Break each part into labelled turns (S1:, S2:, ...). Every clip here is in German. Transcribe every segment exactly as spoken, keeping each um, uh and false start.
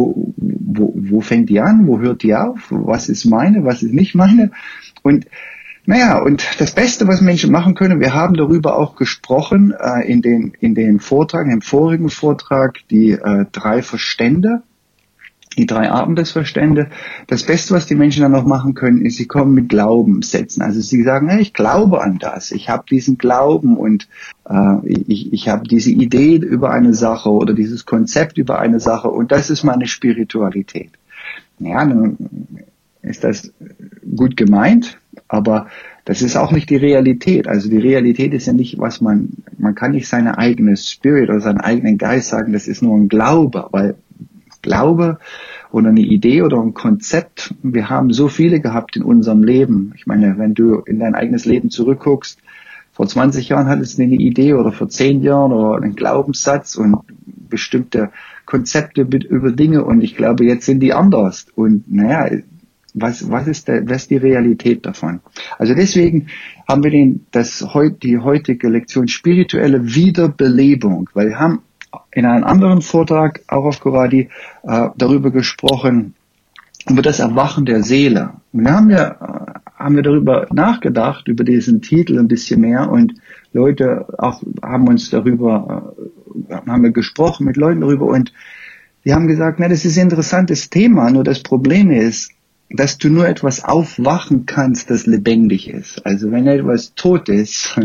S1: wo, wo, wo fängt die an, wo hört die auf, was ist meine, was ist nicht meine. Und naja, und das Beste, was Menschen machen können, wir haben darüber auch gesprochen äh, in, den, in dem Vortrag, im vorigen Vortrag, die äh, drei Verstände, die drei Arten des Verstände. Das Beste, was die Menschen dann noch machen können, ist, sie kommen mit Glaubenssätzen. Also sie sagen, hey, ich glaube an das, ich habe diesen Glauben und äh, ich, ich habe diese Idee über eine Sache oder dieses Konzept über eine Sache und das ist meine Spiritualität. Ja, nun ist das gut gemeint, aber das ist auch nicht die Realität. Also die Realität ist ja nicht, was man, man kann nicht seine eigene Spirit oder seinen eigenen Geist sagen, das ist nur ein Glaube, weil Glaube oder eine Idee oder ein Konzept. Wir haben so viele gehabt in unserem Leben. Ich meine, wenn du in dein eigenes Leben zurückguckst, vor zwanzig Jahren hattest du eine Idee oder vor zehn Jahren oder einen Glaubenssatz und bestimmte Konzepte über Dinge und ich glaube, jetzt sind die anders. Und naja, was, was ist der, was ist die Realität davon? Also deswegen haben wir den, das, die heutige Lektion spirituelle Wiederbelebung, weil wir haben in einem anderen Vortrag, auch auf Goradi, äh, darüber gesprochen, über das Erwachen der Seele. Und da haben wir, äh, haben wir darüber nachgedacht, über diesen Titel ein bisschen mehr und Leute auch haben uns darüber, äh, haben wir gesprochen mit Leuten darüber und die haben gesagt, na, das ist ein interessantes Thema, nur das Problem ist, dass du nur etwas aufwachen kannst, das lebendig ist. Also wenn etwas tot ist,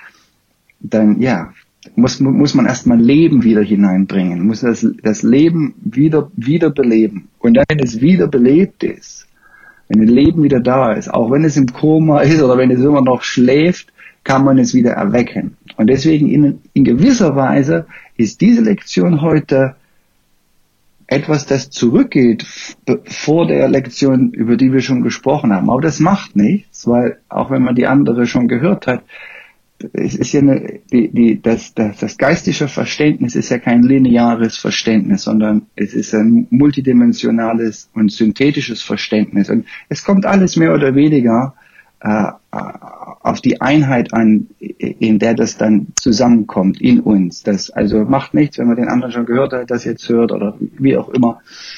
S1: dann, ja, muss, muss man erstmal Leben wieder hineinbringen, muss das, das Leben wieder, wieder beleben. Und dann, wenn es wieder belebt ist, wenn das Leben wieder da ist, auch wenn es im Koma ist oder wenn es immer noch schläft, kann man es wieder erwecken. Und deswegen in, in gewisser Weise ist diese Lektion heute etwas, das zurückgeht vor der Lektion, über die wir schon gesprochen haben. Aber das macht nichts, weil auch wenn man die andere schon gehört hat, es ist ja eine, die, die, das, das, das geistige Verständnis ist ja kein lineares Verständnis, sondern es ist ein multidimensionales und synthetisches Verständnis. Und es kommt alles mehr oder weniger äh, auf die Einheit an, in der das dann zusammenkommt in uns. Das also macht nichts, wenn man den anderen schon gehört hat, das jetzt hört oder wie auch immer.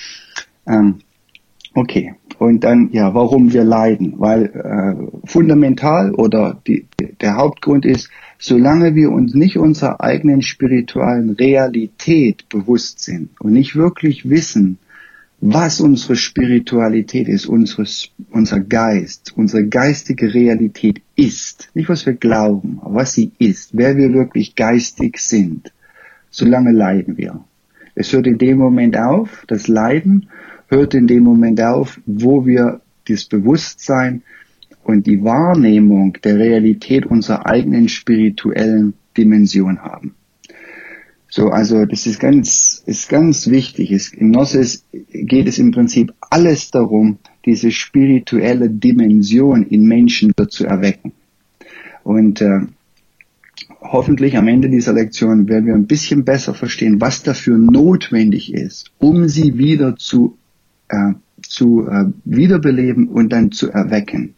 S1: Ähm, okay. Und dann, ja, warum wir leiden, weil äh, fundamental oder die, der Hauptgrund ist, solange wir uns nicht unserer eigenen spirituellen Realität bewusst sind und nicht wirklich wissen, was unsere Spiritualität ist, unseres, unser Geist, unsere geistige Realität ist, nicht was wir glauben, aber was sie ist, wer wir wirklich geistig sind, solange leiden wir. Es hört in dem Moment auf, das Leiden hört in dem Moment auf, wo wir das Bewusstsein und die Wahrnehmung der Realität unserer eigenen spirituellen Dimension haben. So, also das ist ganz, ist ganz wichtig. Es, in Gnosis geht es im Prinzip alles darum, diese spirituelle Dimension in Menschen wieder zu erwecken. Und äh, hoffentlich am Ende dieser Lektion werden wir ein bisschen besser verstehen, was dafür notwendig ist, um sie wieder zu Äh, zu äh, wiederbeleben und dann zu erwecken.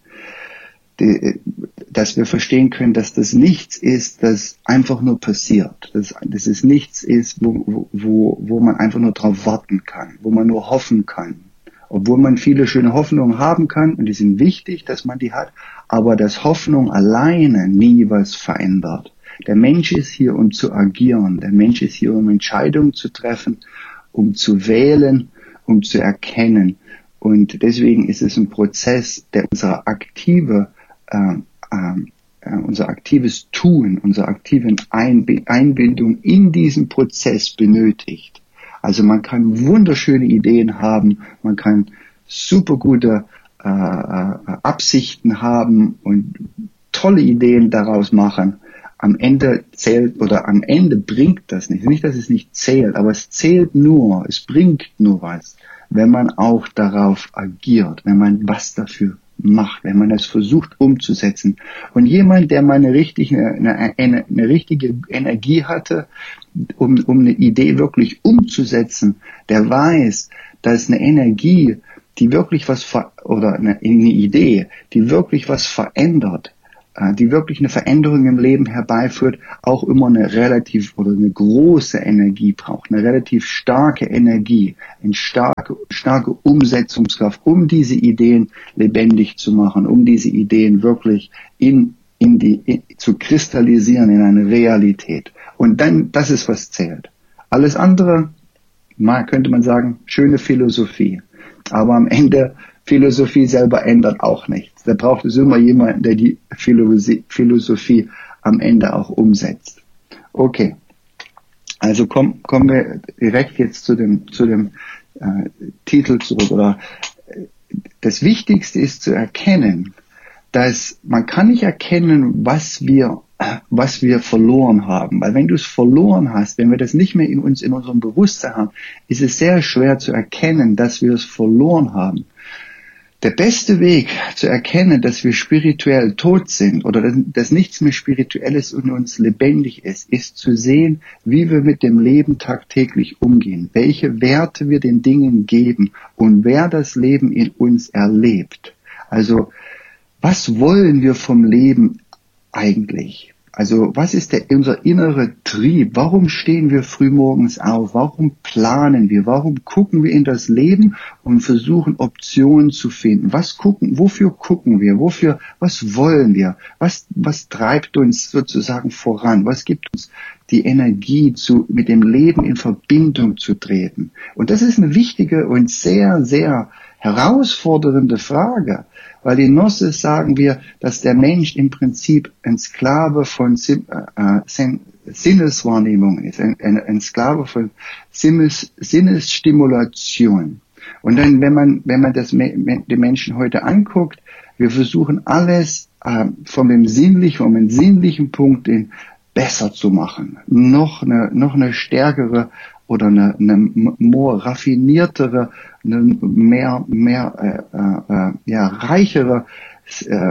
S1: Die, dass wir verstehen können, dass das nichts ist, das einfach nur passiert. Dass, dass es nichts ist, wo, wo, wo man einfach nur drauf warten kann, wo man nur hoffen kann. Obwohl man viele schöne Hoffnungen haben kann und die sind wichtig, dass man die hat, aber dass Hoffnung alleine nie was verändert. Der Mensch ist hier, um zu agieren. Der Mensch ist hier, um Entscheidungen zu treffen, um zu wählen, um zu erkennen. Und deswegen ist es ein Prozess, der unsere aktive, äh, äh, unser aktives Tun, unsere aktive Einb- Einbindung in diesen Prozess benötigt. Also man kann wunderschöne Ideen haben, man kann super gute äh, äh, Absichten haben und tolle Ideen daraus machen. Am Ende zählt oder am Ende bringt das nicht. Nicht, dass es nicht zählt, aber es zählt nur, es bringt nur was, wenn man auch darauf agiert, wenn man was dafür macht, wenn man es versucht umzusetzen. Und jemand, der mal eine richtige, eine, eine, eine richtige Energie hatte, um, um eine Idee wirklich umzusetzen, der weiß, dass eine Energie, die wirklich was ver- oder eine, eine Idee, die wirklich was verändert, die wirklich eine Veränderung im Leben herbeiführt, auch immer eine relativ oder eine große Energie braucht, eine relativ starke Energie, eine starke, starke Umsetzungskraft, um diese Ideen lebendig zu machen, um diese Ideen wirklich in, in die, in, zu kristallisieren in eine Realität. Und dann, das ist, was zählt. Alles andere, mal könnte man sagen, schöne Philosophie. Aber am Ende, Philosophie selber ändert auch nichts. Da braucht es immer jemanden, der die Philosophie, Philosophie am Ende auch umsetzt. Okay, also komm, kommen wir direkt jetzt zu dem, zu dem äh, Titel zurück. Oder das Wichtigste ist zu erkennen, dass man kann nicht erkennen, was wir was wir verloren haben. Weil wenn du es verloren hast, wenn wir das nicht mehr in uns, in unserem Bewusstsein haben, ist es sehr schwer zu erkennen, dass wir es verloren haben. Der beste Weg zu erkennen, dass wir spirituell tot sind oder dass, dass nichts mehr Spirituelles in uns lebendig ist, ist zu sehen, wie wir mit dem Leben tagtäglich umgehen, welche Werte wir den Dingen geben und wer das Leben in uns erlebt. Also, was wollen wir vom Leben eigentlich? Also was ist der, unser innerer Trieb? Warum stehen wir frühmorgens auf? Warum planen wir? Warum gucken wir in das Leben und versuchen Optionen zu finden? Was gucken, wofür gucken wir? Wofür, was wollen wir? Was, was treibt uns sozusagen voran? Was gibt uns die Energie, zu, mit dem Leben in Verbindung zu treten? Und das ist eine wichtige und sehr, sehr herausfordernde Frage. Weil in Gnosis sagen wir, dass der Mensch im Prinzip ein Sklave von äh, Sinneswahrnehmung ist, ein, ein, ein Sklave von Sinnes, Sinnesstimulation. Und dann, wenn man, wenn man das den Menschen heute anguckt, wir versuchen alles äh, von dem sinnlichen, von dem sinnlichen Punkt in besser zu machen, noch eine, noch eine stärkere oder eine, eine more raffiniertere, eine mehr, mehr, äh, äh, ja, reichere äh,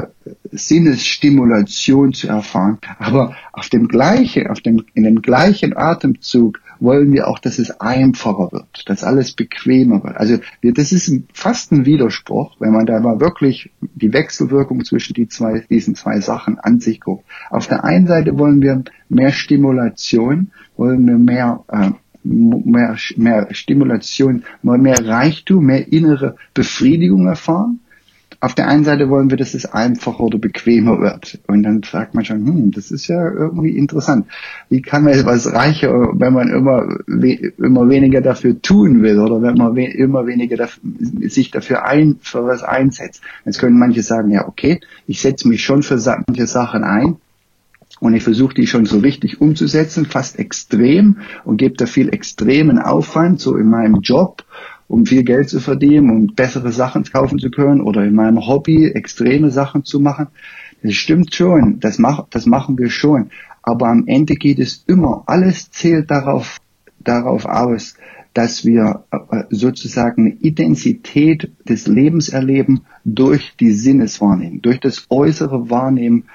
S1: Sinnesstimulation zu erfahren. Aber auf dem gleichen, auf dem, in dem gleichen Atemzug wollen wir auch, dass es einfacher wird, dass alles bequemer wird. Also wir, das ist fast ein Widerspruch, wenn man da mal wirklich die Wechselwirkung zwischen die zwei, diesen zwei Sachen an sich guckt. Auf der einen Seite wollen wir mehr Stimulation, wollen wir mehr, äh, mehr, mehr Stimulation, mehr Reichtum, mehr innere Befriedigung erfahren. Auf der einen Seite wollen wir, dass es einfacher oder bequemer wird. Und dann fragt man schon, hm, das ist ja irgendwie interessant. Wie kann man etwas reicher, wenn man immer, immer weniger dafür tun will oder wenn man we- immer weniger dafür, sich dafür ein, für was einsetzt? Jetzt können manche sagen, ja, okay, ich setze mich schon für manche Sachen ein. Und ich versuche die schon so richtig umzusetzen, fast extrem und gebe da viel extremen Aufwand, so in meinem Job, um viel Geld zu verdienen, um bessere Sachen kaufen zu können oder in meinem Hobby extreme Sachen zu machen. Das stimmt schon, das, mach, das machen wir schon. Aber am Ende geht es immer, alles zählt darauf, darauf aus, dass wir sozusagen eine Intensität des Lebens erleben durch die Sinneswahrnehmung, durch das äußere Wahrnehmen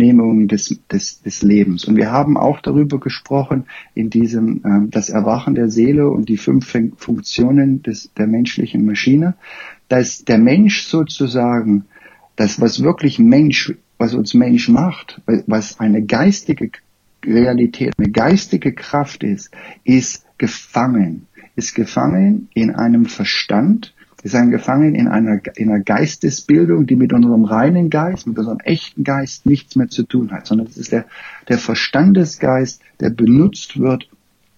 S1: des, des, des Lebens. Und wir haben auch darüber gesprochen in diesem äh, das Erwachen der Seele und die fünf Funktionen des, der menschlichen Maschine, dass der Mensch sozusagen, das was wirklich Mensch, was uns Mensch macht, was eine geistige Realität, eine geistige Kraft ist, ist gefangen. Ist gefangen in einem Verstand, ist ein gefangen in einer, in einer Geistesbildung, die mit unserem reinen Geist, mit unserem echten Geist nichts mehr zu tun hat, sondern es ist der, der Verstandesgeist, der benutzt wird,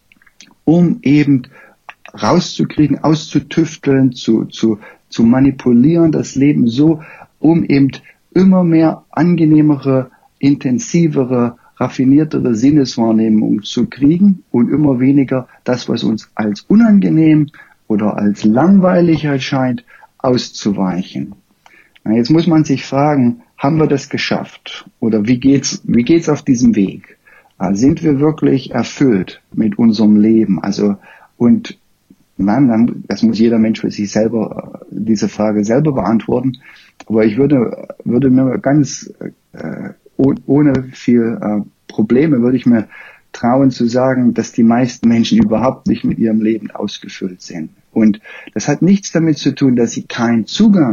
S1: um eben rauszukriegen, auszutüfteln, zu, zu, zu manipulieren, das Leben so, um eben immer mehr angenehmere, intensivere, raffiniertere Sinneswahrnehmung zu kriegen und immer weniger das, was uns als unangenehm oder als langweilig erscheint, auszuweichen. Na, jetzt muss man sich fragen, haben wir das geschafft? Oder wie geht's, wie geht's auf diesem Weg? Sind wir wirklich erfüllt mit unserem Leben? Also, und, nein, das muss jeder Mensch für sich selber, diese Frage selber beantworten. Aber ich würde, würde mir ganz, äh, ohne viel äh, Probleme würde ich mir trauen zu sagen, dass die meisten Menschen überhaupt nicht mit ihrem Leben ausgefüllt sind. Und das hat nichts damit zu tun, dass sie keinen Zugang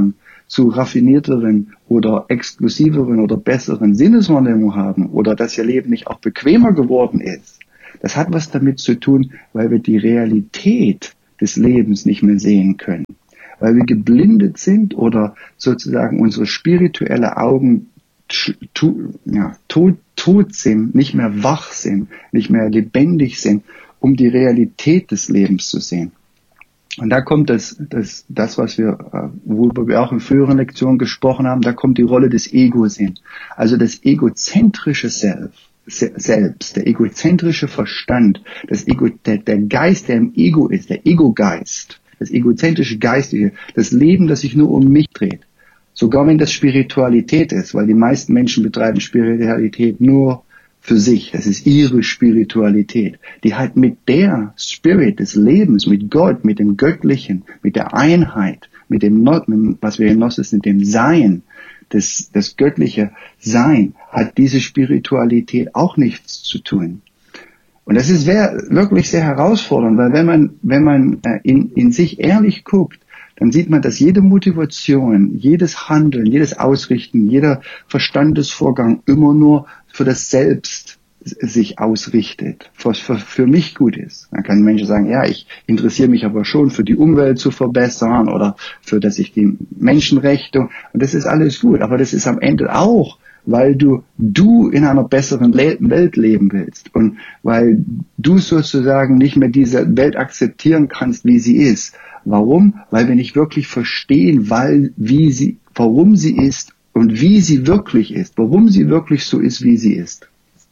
S1: zu raffinierteren oder exklusiveren oder besseren Sinneswahrnehmung haben oder dass ihr Leben nicht auch bequemer geworden ist. Das hat was damit zu tun, weil wir die Realität des Lebens nicht mehr sehen können. Weil wir geblindet sind oder sozusagen unsere spirituelle Augen tu, ja, tot, tot sind, nicht mehr wach sind, nicht mehr lebendig sind, um die Realität des Lebens zu sehen. Und da kommt das, das, das was wir, worüber wir auch in früheren Lektionen gesprochen haben, da kommt die Rolle des Egos hin. Also das egozentrische Selbst, Selbst, der egozentrische Verstand, das Ego, der, der Geist, der im Ego ist, der Ego-Geist, das egozentrische Geistige, das Leben, das sich nur um mich dreht. Sogar wenn das Spiritualität ist, weil die meisten Menschen betreiben Spiritualität nur für sich. Das ist ihre Spiritualität, die halt mit der Spirit des Lebens, mit Gott, mit dem Göttlichen, mit der Einheit, mit dem, was wir in Gnosis mit dem Sein, das, das göttliche Sein, hat diese Spiritualität auch nichts zu tun. Und das ist wirklich sehr herausfordernd, weil wenn man, wenn man in, in sich ehrlich guckt, dann sieht man, dass jede Motivation, jedes Handeln, jedes Ausrichten, jeder Verstandesvorgang immer nur für das Selbst sich ausrichtet, was für, für mich gut ist. Dann kann ein Mensch sagen, ja, ich interessiere mich aber schon für die Umwelt zu verbessern oder für, dass ich die Menschenrechte, und das ist alles gut, aber das ist am Ende auch, weil du, du in einer besseren Le- Welt leben willst und weil du sozusagen nicht mehr diese Welt akzeptieren kannst, wie sie ist. Warum? Weil wir nicht wirklich verstehen, weil, wie sie, warum sie ist und wie sie wirklich ist, warum sie wirklich so ist, wie sie ist.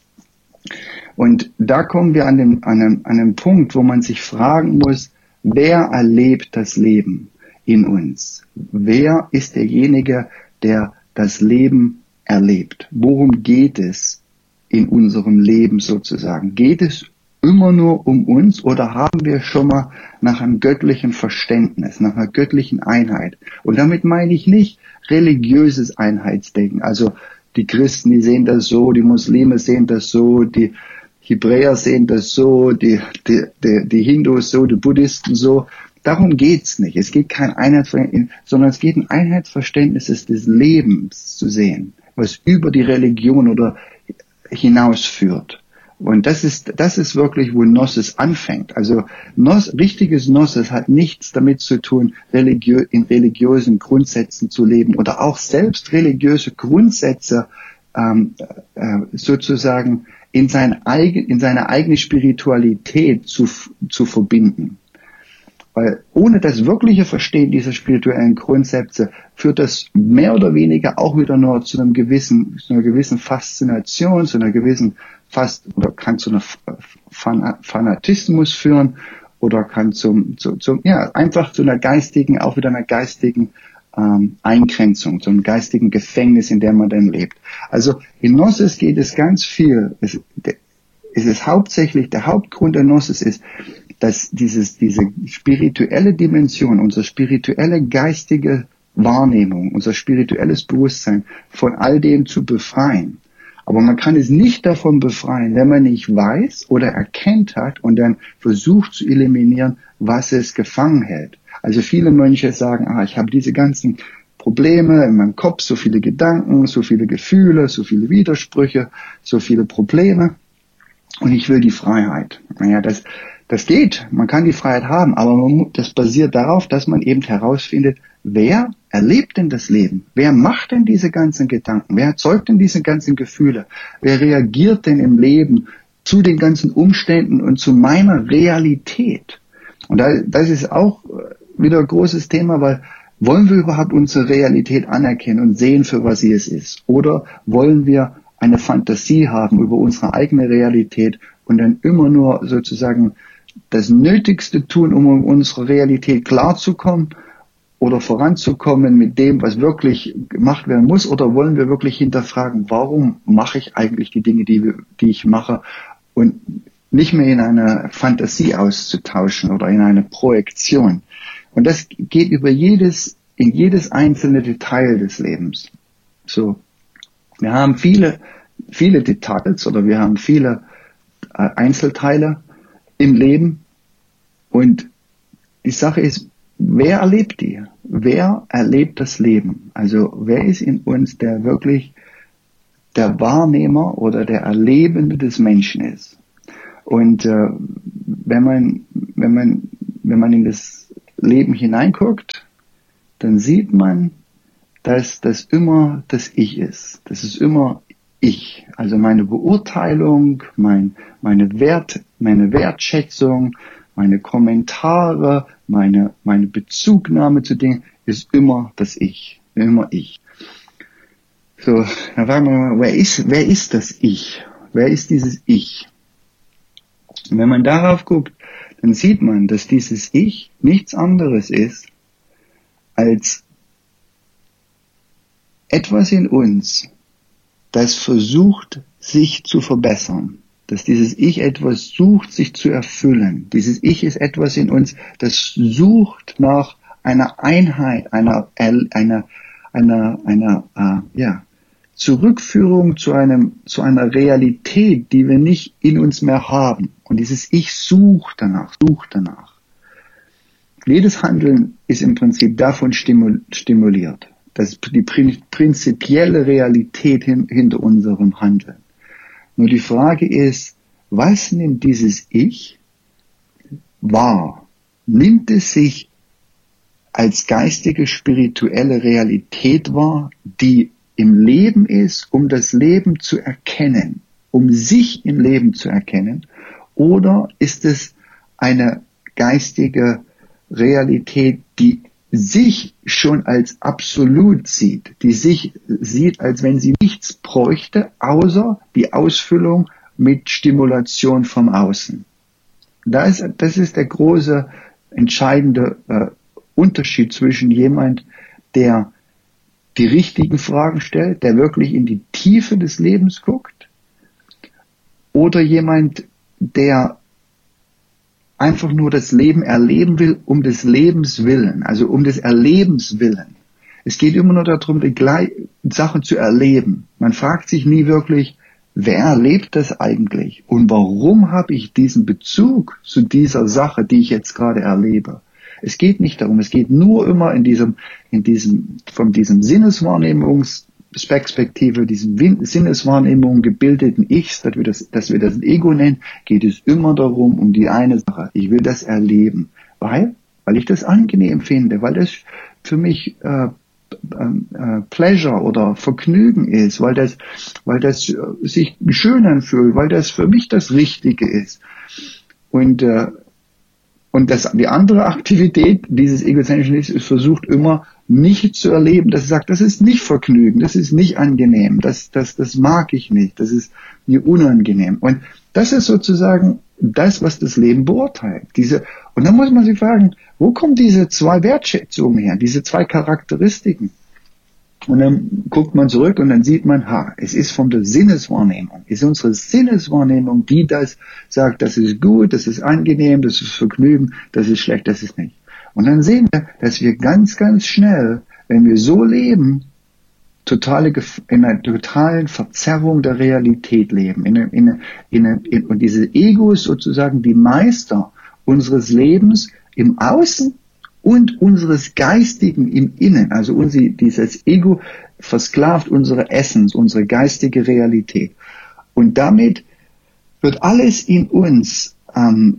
S1: Und da kommen wir an den, an einem, an einem Punkt, wo man sich fragen muss, wer erlebt das Leben in uns? Wer ist derjenige, der das Leben erlebt? Worum geht es in unserem Leben sozusagen? Geht es immer nur um uns oder haben wir schon mal nach einem göttlichen Verständnis, nach einer göttlichen Einheit? Und damit meine ich nicht religiöses Einheitsdenken. Also die Christen, die sehen das so, die Muslime sehen das so, die Hebräer sehen das so, die, die, die, die Hindus so, die Buddhisten so. Darum geht's nicht. Es geht kein Einheitsverständnis, sondern es geht ein Einheitsverständnis des Lebens zu sehen, was über die Religion oder hinausführt. Und das ist, das ist wirklich, wo Gnosis anfängt. Also Gnos, richtiges Gnosis hat nichts damit zu tun, religiö, in religiösen Grundsätzen zu leben oder auch selbst religiöse Grundsätze ähm, äh, sozusagen in, sein eigen, in seine eigene Spiritualität zu, zu verbinden. Weil ohne das wirkliche Verstehen dieser spirituellen Grundsätze führt das mehr oder weniger auch wieder nur zu einem gewissen, zu einer gewissen Faszination, zu einer gewissen fast, oder kann zu einem Fanatismus führen, oder kann zum, zu, zum, ja, einfach zu einer geistigen, auch wieder einer geistigen ähm, Eingrenzung, zu einem geistigen Gefängnis, in dem man dann lebt. Also in Gnosis geht es ganz viel. Es, es ist hauptsächlich, der Hauptgrund der Gnosis ist, dass dieses, diese spirituelle Dimension, unsere spirituelle geistige Wahrnehmung, unser spirituelles Bewusstsein von all dem zu befreien. Aber man kann es nicht davon befreien, wenn man nicht weiß oder erkennt hat und dann versucht zu eliminieren, was es gefangen hält. Also viele Mönche sagen, ah, ich habe diese ganzen Probleme in meinem Kopf, so viele Gedanken, so viele Gefühle, so viele Widersprüche, so viele Probleme und ich will die Freiheit. Naja, das, das geht, man kann die Freiheit haben, aber man, das basiert darauf, dass man eben herausfindet, wer erlebt denn das Leben? Wer macht denn diese ganzen Gedanken? Wer erzeugt denn diese ganzen Gefühle? Wer reagiert denn im Leben zu den ganzen Umständen und zu meiner Realität? Und da, das ist auch wieder ein großes Thema, weil wollen wir überhaupt unsere Realität anerkennen und sehen, für was sie es ist? Oder wollen wir eine Fantasie haben über unsere eigene Realität und dann immer nur sozusagen das Nötigste tun, um um unsere Realität klarzukommen oder voranzukommen mit dem, was wirklich gemacht werden muss? Oder wollen wir wirklich hinterfragen, warum mache ich eigentlich die Dinge, die, die ich mache, und nicht mehr in eine Fantasie auszutauschen oder in eine Projektion? Und das geht über jedes, in jedes einzelne Detail des Lebens. So, wir haben viele, viele Details oder wir haben viele äh, Einzelteile im Leben, und die Sache ist, wer erlebt die? wer erlebt das Leben? Also wer ist in uns, der wirklich der Wahrnehmer oder der Erlebende des Menschen ist? Und äh, wenn man, wenn man, wenn man in das Leben hineinguckt, dann sieht man, dass das immer das Ich ist. Das ist immer ich. Also meine Beurteilung, mein, meine Wert, meine Wertschätzung, meine Kommentare, meine, meine Bezugnahme zu Dingen ist immer das Ich. Immer ich. So, dann fragen wir mal, wer ist, wer ist das Ich? Wer ist dieses Ich? Und wenn man darauf guckt, dann sieht man, dass dieses Ich nichts anderes ist als etwas in uns, das versucht, sich zu verbessern. Dass dieses Ich etwas sucht, sich zu erfüllen. Dieses Ich ist etwas in uns, das sucht nach einer Einheit, einer, einer, einer, einer, äh, ja, Zurückführung zu einem, zu einer Realität, die wir nicht in uns mehr haben. Und dieses Ich sucht danach, sucht danach. Jedes Handeln ist im Prinzip davon stimuliert. Das ist die prinzipielle Realität hin, hinter unserem Handeln. Nur die Frage ist, was nimmt dieses Ich wahr? Nimmt es sich als geistige, spirituelle Realität wahr, die im Leben ist, um das Leben zu erkennen, um sich im Leben zu erkennen? Oder ist es eine geistige Realität, die sich schon als absolut sieht, die sich sieht, als wenn sie nichts bräuchte, außer die Ausfüllung mit Stimulation vom Außen? Das ist, das ist der große, entscheidende äh, Unterschied zwischen jemand, der die richtigen Fragen stellt, der wirklich in die Tiefe des Lebens guckt, oder jemand, der einfach nur das Leben erleben will, um des Lebens willen, also um des Erlebens willen. Es geht immer nur darum, die gleichen Sachen zu erleben. Man fragt sich nie wirklich, wer erlebt das eigentlich? Und warum habe ich diesen Bezug zu dieser Sache, die ich jetzt gerade erlebe? Es geht nicht darum, es geht nur immer in diesem, in diesem, von diesem Sinneswahrnehmungsperspektive, diesem Sinneswahrnehmung gebildeten Ichs, dass wir das, dass wir das Ego nennen, geht es immer darum, um die eine Sache. Ich will das erleben. Weil? Weil ich das angenehm finde, weil das für mich, äh, äh, Pleasure oder Vergnügen ist, weil das, weil das äh, sich schön anfühlt, weil das für mich das Richtige ist. Und, äh, Und das, die andere Aktivität dieses egozentrischen Ichs ist versucht immer nicht zu erleben, dass es sagt, das ist nicht Vergnügen, das ist nicht angenehm, das, das, das mag ich nicht, das ist mir unangenehm. Und das ist sozusagen das, was das Leben beurteilt. Diese, und dann muss man sich fragen, wo kommen diese zwei Wertschätzungen her, diese zwei Charakteristiken? Und dann guckt man zurück und dann sieht man, ha, es ist von der Sinneswahrnehmung. Es ist unsere Sinneswahrnehmung, die das sagt, das ist gut, das ist angenehm, das ist Vergnügen, das ist schlecht, das ist nicht. Und dann sehen wir, dass wir ganz, ganz schnell, wenn wir so leben, totale, in einer totalen Verzerrung der Realität leben. In, in, in, in, und diese Ego ist sozusagen die Meister unseres Lebens im Außen und unseres Geistigen im Innen. Also unser, dieses Ego versklavt unsere Essence, unsere geistige Realität. Und damit wird alles in uns ähm,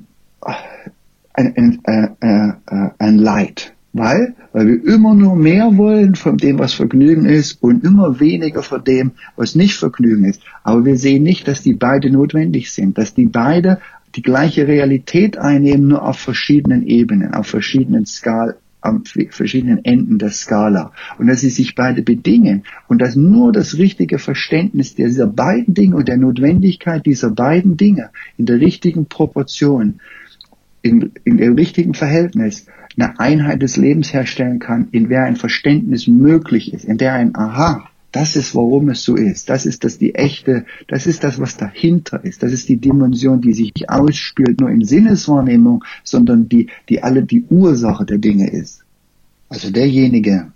S1: ein, ein, äh, äh, ein Leid. Weil, weil wir immer nur mehr wollen von dem, was Vergnügen ist, und immer weniger von dem, was nicht Vergnügen ist. Aber wir sehen nicht, dass die beide notwendig sind, dass die beide die gleiche Realität einnehmen, nur auf verschiedenen Ebenen, auf verschiedenen Skal, auf verschiedenen Enden der Skala. Und dass sie sich beide bedingen und dass nur das richtige Verständnis dieser beiden Dinge und der Notwendigkeit dieser beiden Dinge in der richtigen Proportion, in, in dem richtigen Verhältnis eine Einheit des Lebens herstellen kann, in der ein Verständnis möglich ist, in der ein Aha, das ist, warum es so ist. Das ist das die echte, das ist das, was dahinter ist. Das ist die Dimension, die sich nicht ausspielt, nur in Sinneswahrnehmung, sondern die, die alle die Ursache der Dinge ist. Also derjenige,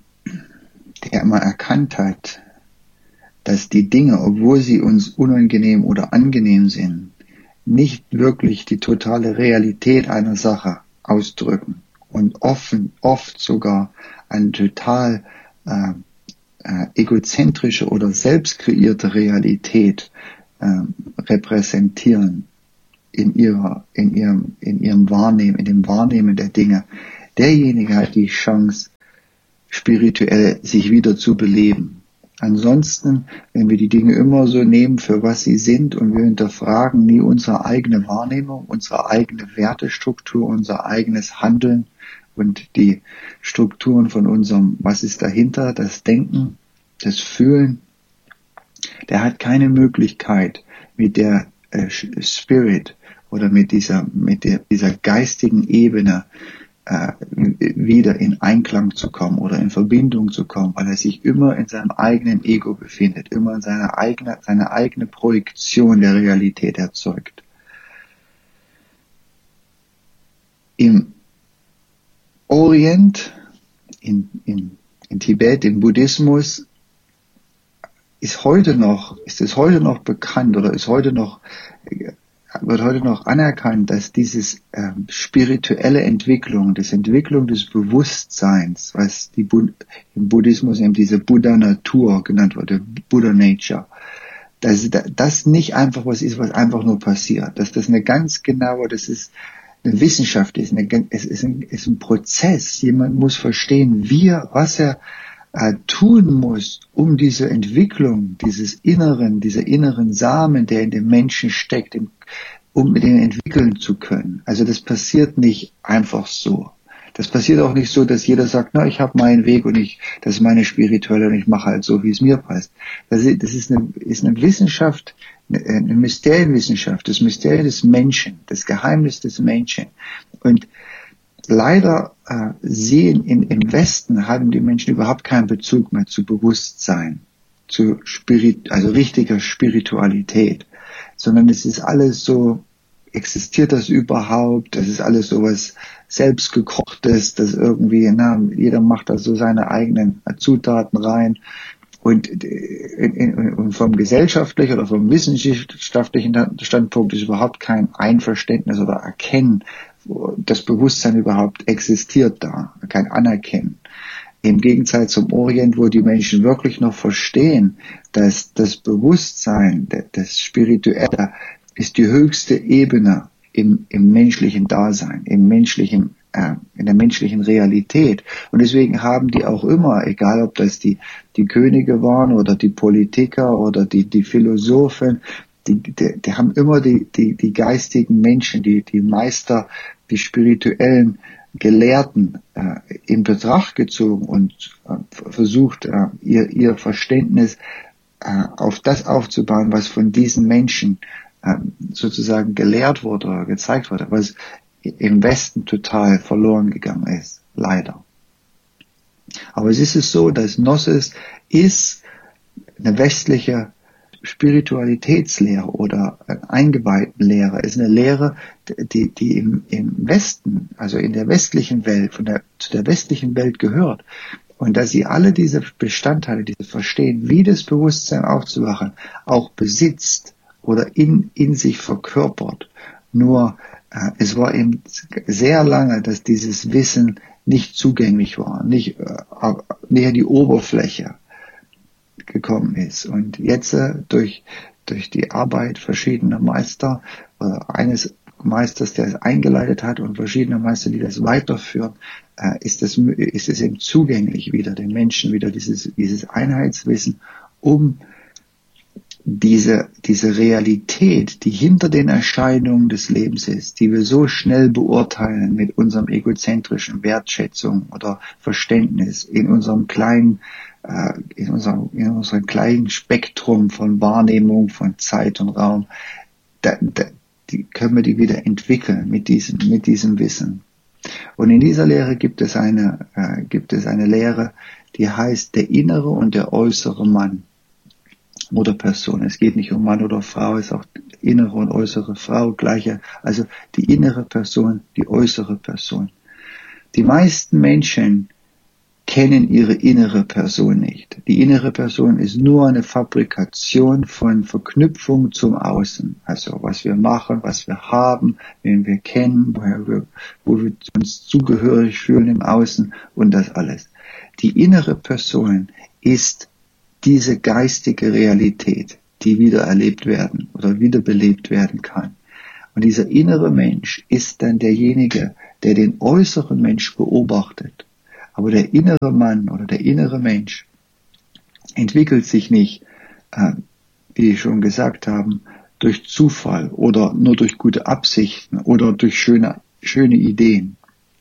S1: der immer erkannt hat, dass die Dinge, obwohl sie uns unangenehm oder angenehm sind, nicht wirklich die totale Realität einer Sache ausdrücken und offen, oft sogar eine total äh, äh, egozentrische oder selbst kreierte Realität äh, repräsentieren in ihrer, in ihrem, in ihrem Wahrnehmen, in dem Wahrnehmen der Dinge, derjenige hat die Chance, spirituell sich wieder zu beleben. Ansonsten, wenn wir die Dinge immer so nehmen, für was sie sind, und wir hinterfragen nie unsere eigene Wahrnehmung, unsere eigene Wertestruktur, unser eigenes Handeln und die Strukturen von unserem, was ist dahinter, das Denken, das Fühlen, der hat keine Möglichkeit, mit der äh, Spirit oder mit dieser, mit der, dieser geistigen Ebene äh, wieder in Einklang zu kommen oder in Verbindung zu kommen, weil er sich immer in seinem eigenen Ego befindet, immer in seiner eigene, seine eigene Projektion der Realität erzeugt. Im Orient, in, in, in Tibet, im Buddhismus, ist heute noch, ist es heute noch bekannt oder ist heute noch, wird heute noch anerkannt, dass dieses ähm, spirituelle Entwicklung, das Entwicklung des Bewusstseins, was die Bu- im Buddhismus eben diese Buddha-Natur genannt wurde, Buddha-Nature, dass das nicht einfach was ist, was einfach nur passiert, dass das eine ganz genaue, das ist eine Wissenschaft ist, eine, es ist ein, ist ein Prozess. Jemand muss verstehen, wie er, was er äh, tun muss, um diese Entwicklung, dieses Inneren, dieser inneren Samen, der in dem Menschen steckt, im, um den entwickeln zu können. Also das passiert nicht einfach so. Das passiert auch nicht so, dass jeder sagt, na, ich habe meinen Weg und ich, das ist meine spirituelle und ich mache halt so, wie es mir passt. Das ist, das ist eine, ist eine Wissenschaft, eine Mysterienwissenschaft, das Mysterium des Menschen, das Geheimnis des Menschen. Und leider äh, sehen in, im Westen haben die Menschen überhaupt keinen Bezug mehr zu Bewusstsein, zu Spirit, also richtiger Spiritualität, sondern es ist alles so, existiert das überhaupt? Das ist alles so was selbstgekochtes, das irgendwie, na, jeder macht da so seine eigenen Zutaten rein. Und, und vom gesellschaftlichen oder vom wissenschaftlichen Standpunkt ist überhaupt kein Einverständnis oder Erkennen, das Bewusstsein überhaupt existiert da, kein Anerkennen. Im Gegensatz zum Orient, wo die Menschen wirklich noch verstehen, dass das Bewusstsein, das Spirituelle, ist die höchste Ebene im, im menschlichen Dasein, im menschlichen, äh, in der menschlichen Realität. Und deswegen haben die auch immer, egal ob das die, die Könige waren oder die Politiker oder die, die Philosophen, die, die, die haben immer die, die, die geistigen Menschen, die, die Meister, die spirituellen Gelehrten äh, in Betracht gezogen und äh, versucht, äh, ihr, ihr Verständnis äh, auf das aufzubauen, was von diesen Menschen äh, sozusagen gelehrt wurde oder gezeigt wurde, was im Westen total verloren gegangen ist, leider. Aber es ist es so, dass Gnosis ist eine westliche Spiritualitätslehre oder Eingeweihtenlehre, ist eine Lehre, die, die im, im Westen, also in der westlichen Welt, von der, zu der westlichen Welt gehört. Und dass sie alle diese Bestandteile, diese Verstehen, wie das Bewusstsein aufzuwachen, auch besitzt oder in, in sich verkörpert. Nur, äh, es war eben sehr lange, dass dieses Wissen nicht zugänglich war, nicht, äh, nicht an die Oberfläche gekommen ist. Und jetzt äh, durch durch die Arbeit verschiedener Meister, äh, eines Meisters, der es eingeleitet hat, und verschiedener Meister, die das weiterführen, äh, ist es ist es eben zugänglich wieder den Menschen, wieder dieses dieses Einheitswissen, um diese diese Realität, die hinter den Erscheinungen des Lebens ist, die wir so schnell beurteilen mit unserem egozentrischen Wertschätzung oder Verständnis in unserem kleinen in unserem, in unserem kleinen Spektrum von Wahrnehmung, von Zeit und Raum, da, da, die können wir die wieder entwickeln mit diesem, mit diesem Wissen. Und in dieser Lehre gibt es eine, äh, gibt es eine Lehre, die heißt der innere und der äußere Mann oder Person. Es geht nicht um Mann oder Frau, es ist auch innere und äußere Frau, gleiche, also die innere Person, die äußere Person. Die meisten Menschen, kennen ihre innere Person nicht. Die innere Person ist nur eine Fabrikation von Verknüpfung zum Außen. Also was wir machen, was wir haben, wen wir kennen, woher wir, wo wir uns zugehörig fühlen im Außen und das alles. Die innere Person ist diese geistige Realität, die wieder erlebt werden oder wiederbelebt werden kann. Und dieser innere Mensch ist dann derjenige, der den äußeren Mensch beobachtet. Aber der innere Mann oder der innere Mensch entwickelt sich nicht, äh, wie ich schon gesagt habe, durch Zufall oder nur durch gute Absichten oder durch schöne, schöne Ideen.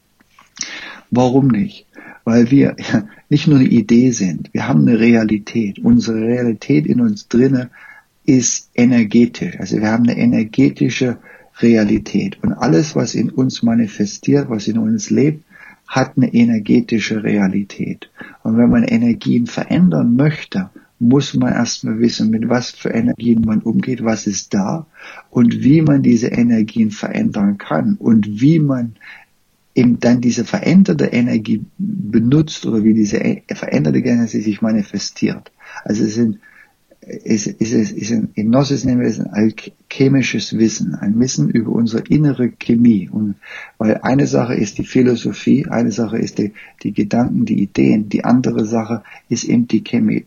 S1: Warum nicht? Weil wir ja, nicht nur eine Idee sind, wir haben eine Realität. Unsere Realität in uns drinne ist energetisch. Also wir haben eine energetische Realität. Und alles, was in uns manifestiert, was in uns lebt, hat eine energetische Realität. Und wenn man Energien verändern möchte, muss man erstmal wissen, mit was für Energien man umgeht, was ist da und wie man diese Energien verändern kann und wie man eben dann diese veränderte Energie benutzt oder wie diese veränderte Energie sich manifestiert. Also es sind Ist, ist, ist, ist ein, in Gnosis nennen wir es ein alchemisches Wissen, ein Wissen über unsere innere Chemie. Und weil eine Sache ist die Philosophie, eine Sache ist die, die Gedanken, die Ideen, die andere Sache ist eben die Chemie,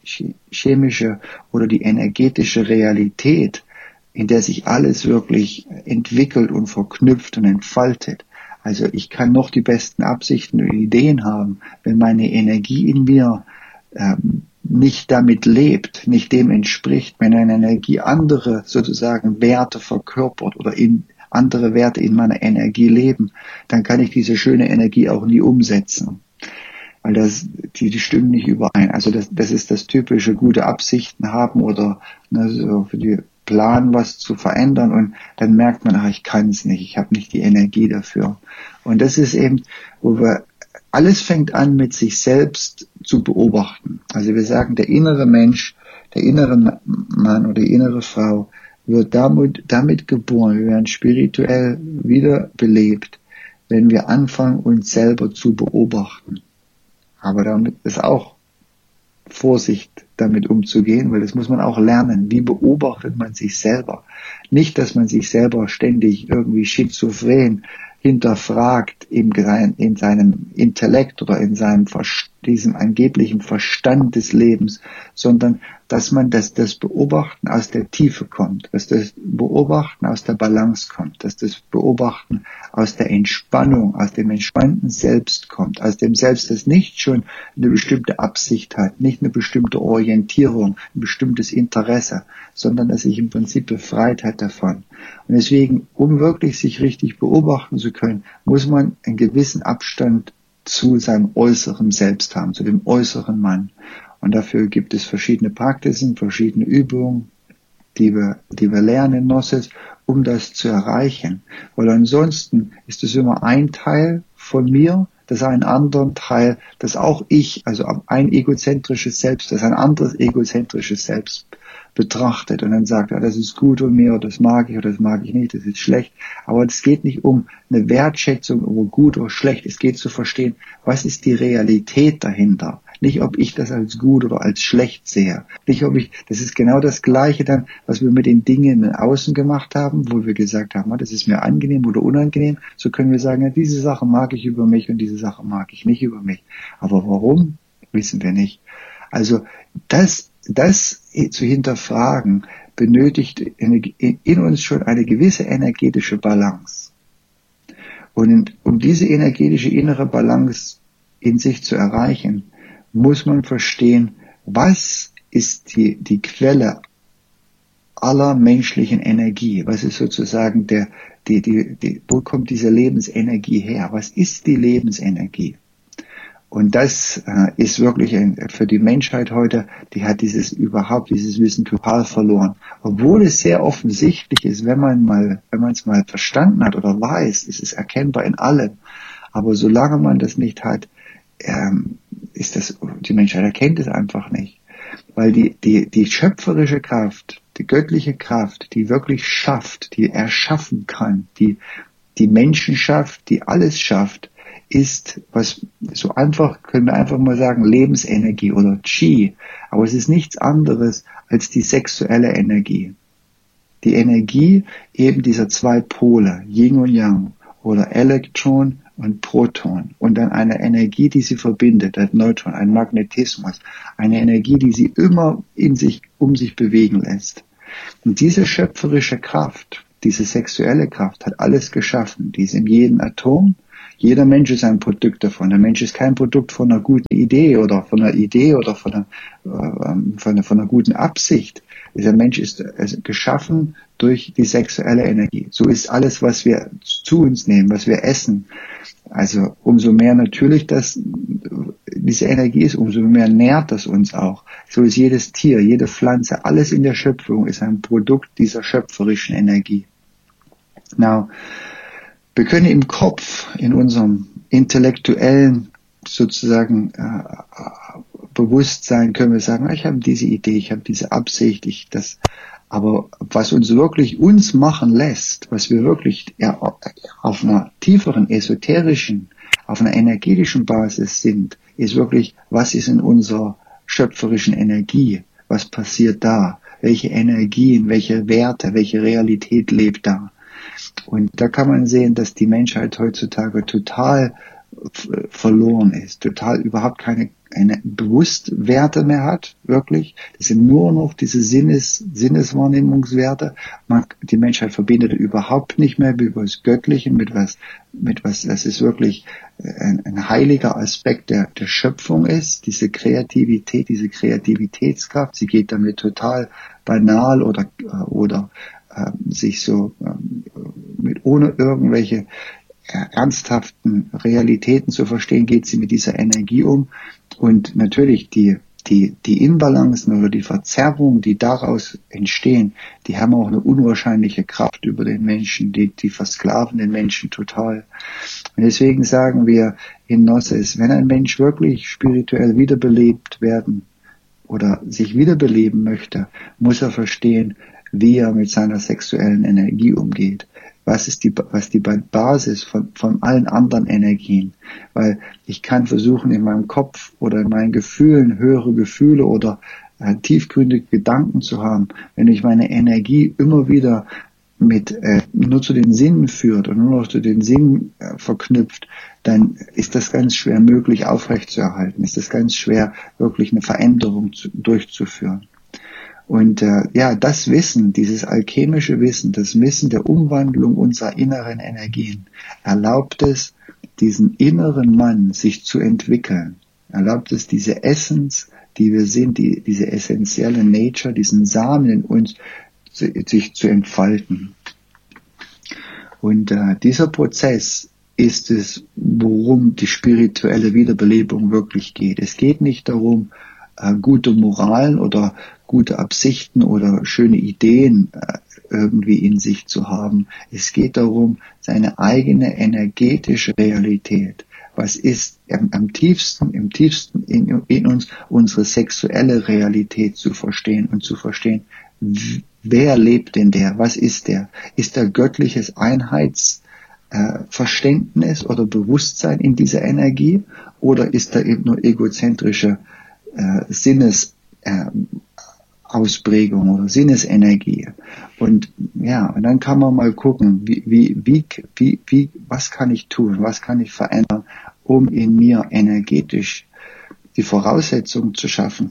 S1: chemische oder die energetische Realität, in der sich alles wirklich entwickelt und verknüpft und entfaltet. Also ich kann noch die besten Absichten und Ideen haben, wenn meine Energie in mir ähm, nicht damit lebt, nicht dem entspricht, wenn eine Energie andere sozusagen Werte verkörpert oder in andere Werte in meiner Energie leben, dann kann ich diese schöne Energie auch nie umsetzen. Weil das, die, die stimmen nicht überein. Also das, das ist das typische gute Absichten haben oder ne, so für die Plan, was zu verändern und dann merkt man, ach, ich kann es nicht, ich habe nicht die Energie dafür. Und das ist eben, wo wir alles fängt an, mit sich selbst zu beobachten. Also wir sagen, der innere Mensch, der innere Mann oder die innere Frau wird damit, damit geboren, wir werden spirituell wiederbelebt, wenn wir anfangen, uns selber zu beobachten. Aber damit ist auch Vorsicht, damit umzugehen, weil das muss man auch lernen. Wie beobachtet man sich selber? Nicht, dass man sich selber ständig irgendwie schizophren hinterfragt in, in seinem Intellekt oder in seinem diesem angeblichen Verstand des Lebens, sondern dass man das, das Beobachten aus der Tiefe kommt, dass das Beobachten aus der Balance kommt, dass das Beobachten aus der Entspannung, aus dem entspannten Selbst kommt, aus dem Selbst, das nicht schon eine bestimmte Absicht hat, nicht eine bestimmte Orientierung, ein bestimmtes Interesse, sondern dass sich im Prinzip befreit hat davon. Und deswegen, um wirklich sich richtig beobachten zu können, muss man einen gewissen Abstand zu seinem äußeren Selbst haben, zu dem äußeren Mann. Und dafür gibt es verschiedene Praktiken, verschiedene Übungen, die wir, die wir lernen in Gnosis, um das zu erreichen. Weil ansonsten ist es immer ein Teil von mir, das einen anderen Teil, das auch ich, also ein egozentrisches Selbst, das ein anderes egozentrisches Selbst betrachtet und dann sagt, ja, das ist gut von mir, oder das mag ich, oder das mag ich nicht, das ist schlecht. Aber es geht nicht um eine Wertschätzung, ob gut oder schlecht. Es geht zu verstehen, was ist die Realität dahinter. Nicht, ob ich das als gut oder als schlecht sehe. Nicht, ob ich, das ist genau das Gleiche dann, was wir mit den Dingen im Außen gemacht haben, wo wir gesagt haben, das ist mir angenehm oder unangenehm. So können wir sagen, ja, diese Sache mag ich über mich und diese Sache mag ich nicht über mich. Aber warum, wissen wir nicht. Also, das, das zu hinterfragen, benötigt in uns schon eine gewisse energetische Balance. Und um diese energetische innere Balance in sich zu erreichen, muss man verstehen, was ist die, die Quelle aller menschlichen Energie? Was ist sozusagen der, die, die, die, wo kommt diese Lebensenergie her? Was ist die Lebensenergie? Und das äh, ist wirklich ein, für die Menschheit heute, die hat dieses überhaupt, dieses Wissen total verloren. Obwohl es sehr offensichtlich ist, wenn man mal, wenn man es mal verstanden hat oder weiß, ist es erkennbar in allem. Aber solange man das nicht hat, ähm, ist das, die Menschheit erkennt es einfach nicht. Weil die, die, die schöpferische Kraft, die göttliche Kraft, die wirklich schafft, die erschaffen kann, die, die Menschen schafft, die alles schafft, ist, was so einfach, können wir einfach mal sagen, Lebensenergie oder Qi. Aber es ist nichts anderes als die sexuelle Energie. Die Energie eben dieser zwei Pole, Yin und Yang, oder Elektron und Proton. Und dann eine Energie, die sie verbindet, ein Neutron, ein Magnetismus. Eine Energie, die sie immer in sich, um sich bewegen lässt. Und diese schöpferische Kraft, diese sexuelle Kraft hat alles geschaffen. Die ist in jedem Atom. Jeder Mensch ist ein Produkt davon. Der Mensch ist kein Produkt von einer guten Idee oder von einer Idee oder von einer, äh, von einer, von einer guten Absicht. Dieser Mensch ist geschaffen durch die sexuelle Energie. So ist alles, was wir zu uns nehmen, was wir essen. Also umso mehr natürlich das, diese Energie ist, umso mehr nährt das uns auch. So ist jedes Tier, jede Pflanze, alles in der Schöpfung ist ein Produkt dieser schöpferischen Energie. Now, wir können im Kopf, in unserem intellektuellen sozusagen äh, Bewusstsein, können wir sagen, ich habe diese Idee, ich habe diese Absicht, ich das. Aber was uns wirklich uns machen lässt, was wir wirklich ja, auf einer tieferen, esoterischen, auf einer energetischen Basis sind, ist wirklich, was ist in unserer schöpferischen Energie? Was passiert da? Welche Energien, welche Werte, welche Realität lebt da? Und da kann man sehen, dass die Menschheit heutzutage total verloren ist, total überhaupt keine, keine Bewusstwerte mehr hat, wirklich. Das sind nur noch diese Sinnes, Sinneswahrnehmungswerte. Man, die Menschheit verbindet überhaupt nicht mehr mit was Göttlichem, mit was, mit was, das ist wirklich ein, ein heiliger Aspekt der, der Schöpfung ist, diese Kreativität, diese Kreativitätskraft. Sie geht damit total banal oder, oder äh, sich so äh, mit ohne irgendwelche ernsthaften Realitäten zu verstehen, geht sie mit dieser Energie um. Und natürlich die, die, die Inbalancen oder die Verzerrungen, die daraus entstehen, die haben auch eine unwahrscheinliche Kraft über den Menschen, die, die versklaven den Menschen total. Und deswegen sagen wir in Gnosis, wenn ein Mensch wirklich spirituell wiederbelebt werden oder sich wiederbeleben möchte, muss er verstehen, wie er mit seiner sexuellen Energie umgeht. Was ist die, was die Basis von, von allen anderen Energien? Weil ich kann versuchen, in meinem Kopf oder in meinen Gefühlen höhere Gefühle oder äh, tiefgründige Gedanken zu haben. Wenn ich meine Energie immer wieder mit, äh, nur zu den Sinnen führt und nur noch zu den Sinnen äh, verknüpft, dann ist das ganz schwer möglich aufrechtzuerhalten. Ist das ganz schwer, wirklich eine Veränderung zu, durchzuführen. Und äh, ja, das Wissen, dieses alchemische Wissen, das Wissen der Umwandlung unserer inneren Energien, erlaubt es, diesen inneren Mann sich zu entwickeln. Erlaubt es, diese Essence, die wir sind, die, diese essentielle Nature, diesen Samen in uns, zu, sich zu entfalten. Und äh, dieser Prozess ist es, worum die spirituelle Wiederbelebung wirklich geht. Es geht nicht darum, äh, gute Moralen oder gute Absichten oder schöne Ideen äh, irgendwie in sich zu haben. Es geht darum, seine eigene energetische Realität, was ist am, am tiefsten, im tiefsten in, in uns, unsere sexuelle Realität zu verstehen und zu verstehen, w- wer lebt denn der, was ist der? Ist der göttliches Einheitsverständnis äh, oder Bewusstsein in dieser Energie oder ist da eben nur egozentrische äh, Sinnes äh, Ausprägung oder Sinnesenergie. Und ja, und dann kann man mal gucken, wie, wie, wie, wie, wie, was kann ich tun, was kann ich verändern, um in mir energetisch die Voraussetzungen zu schaffen,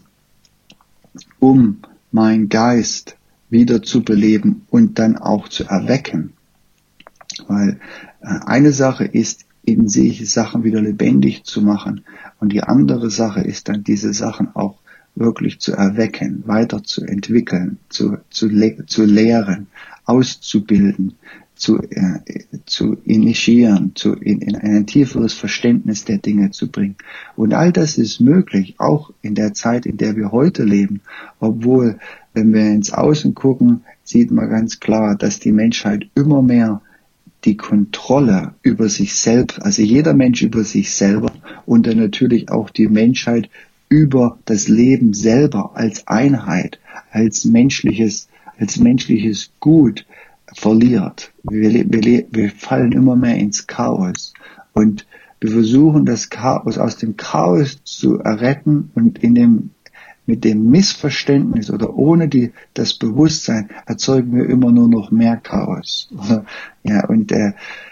S1: um meinen Geist wieder zu beleben und dann auch zu erwecken. Weil äh, eine Sache ist, in sich Sachen wieder lebendig zu machen und die andere Sache ist dann, diese Sachen auch wirklich zu erwecken, weiterzuentwickeln, zu, zu, le- zu lehren, auszubilden, zu, äh, zu initiieren, zu, in, in ein tieferes Verständnis der Dinge zu bringen. Und all das ist möglich, auch in der Zeit, in der wir heute leben. Obwohl, wenn wir ins Außen gucken, sieht man ganz klar, dass die Menschheit immer mehr die Kontrolle über sich selbst, also jeder Mensch über sich selber und dann natürlich auch die Menschheit über das Leben selber als Einheit, als menschliches, als menschliches Gut verliert. Wir, wir, wir fallen immer mehr ins Chaos. Und Wir versuchen, das Chaos aus dem Chaos zu erretten und in dem, mit dem Missverständnis oder ohne die, das Bewusstsein erzeugen wir immer nur noch mehr Chaos. Ja, und äh,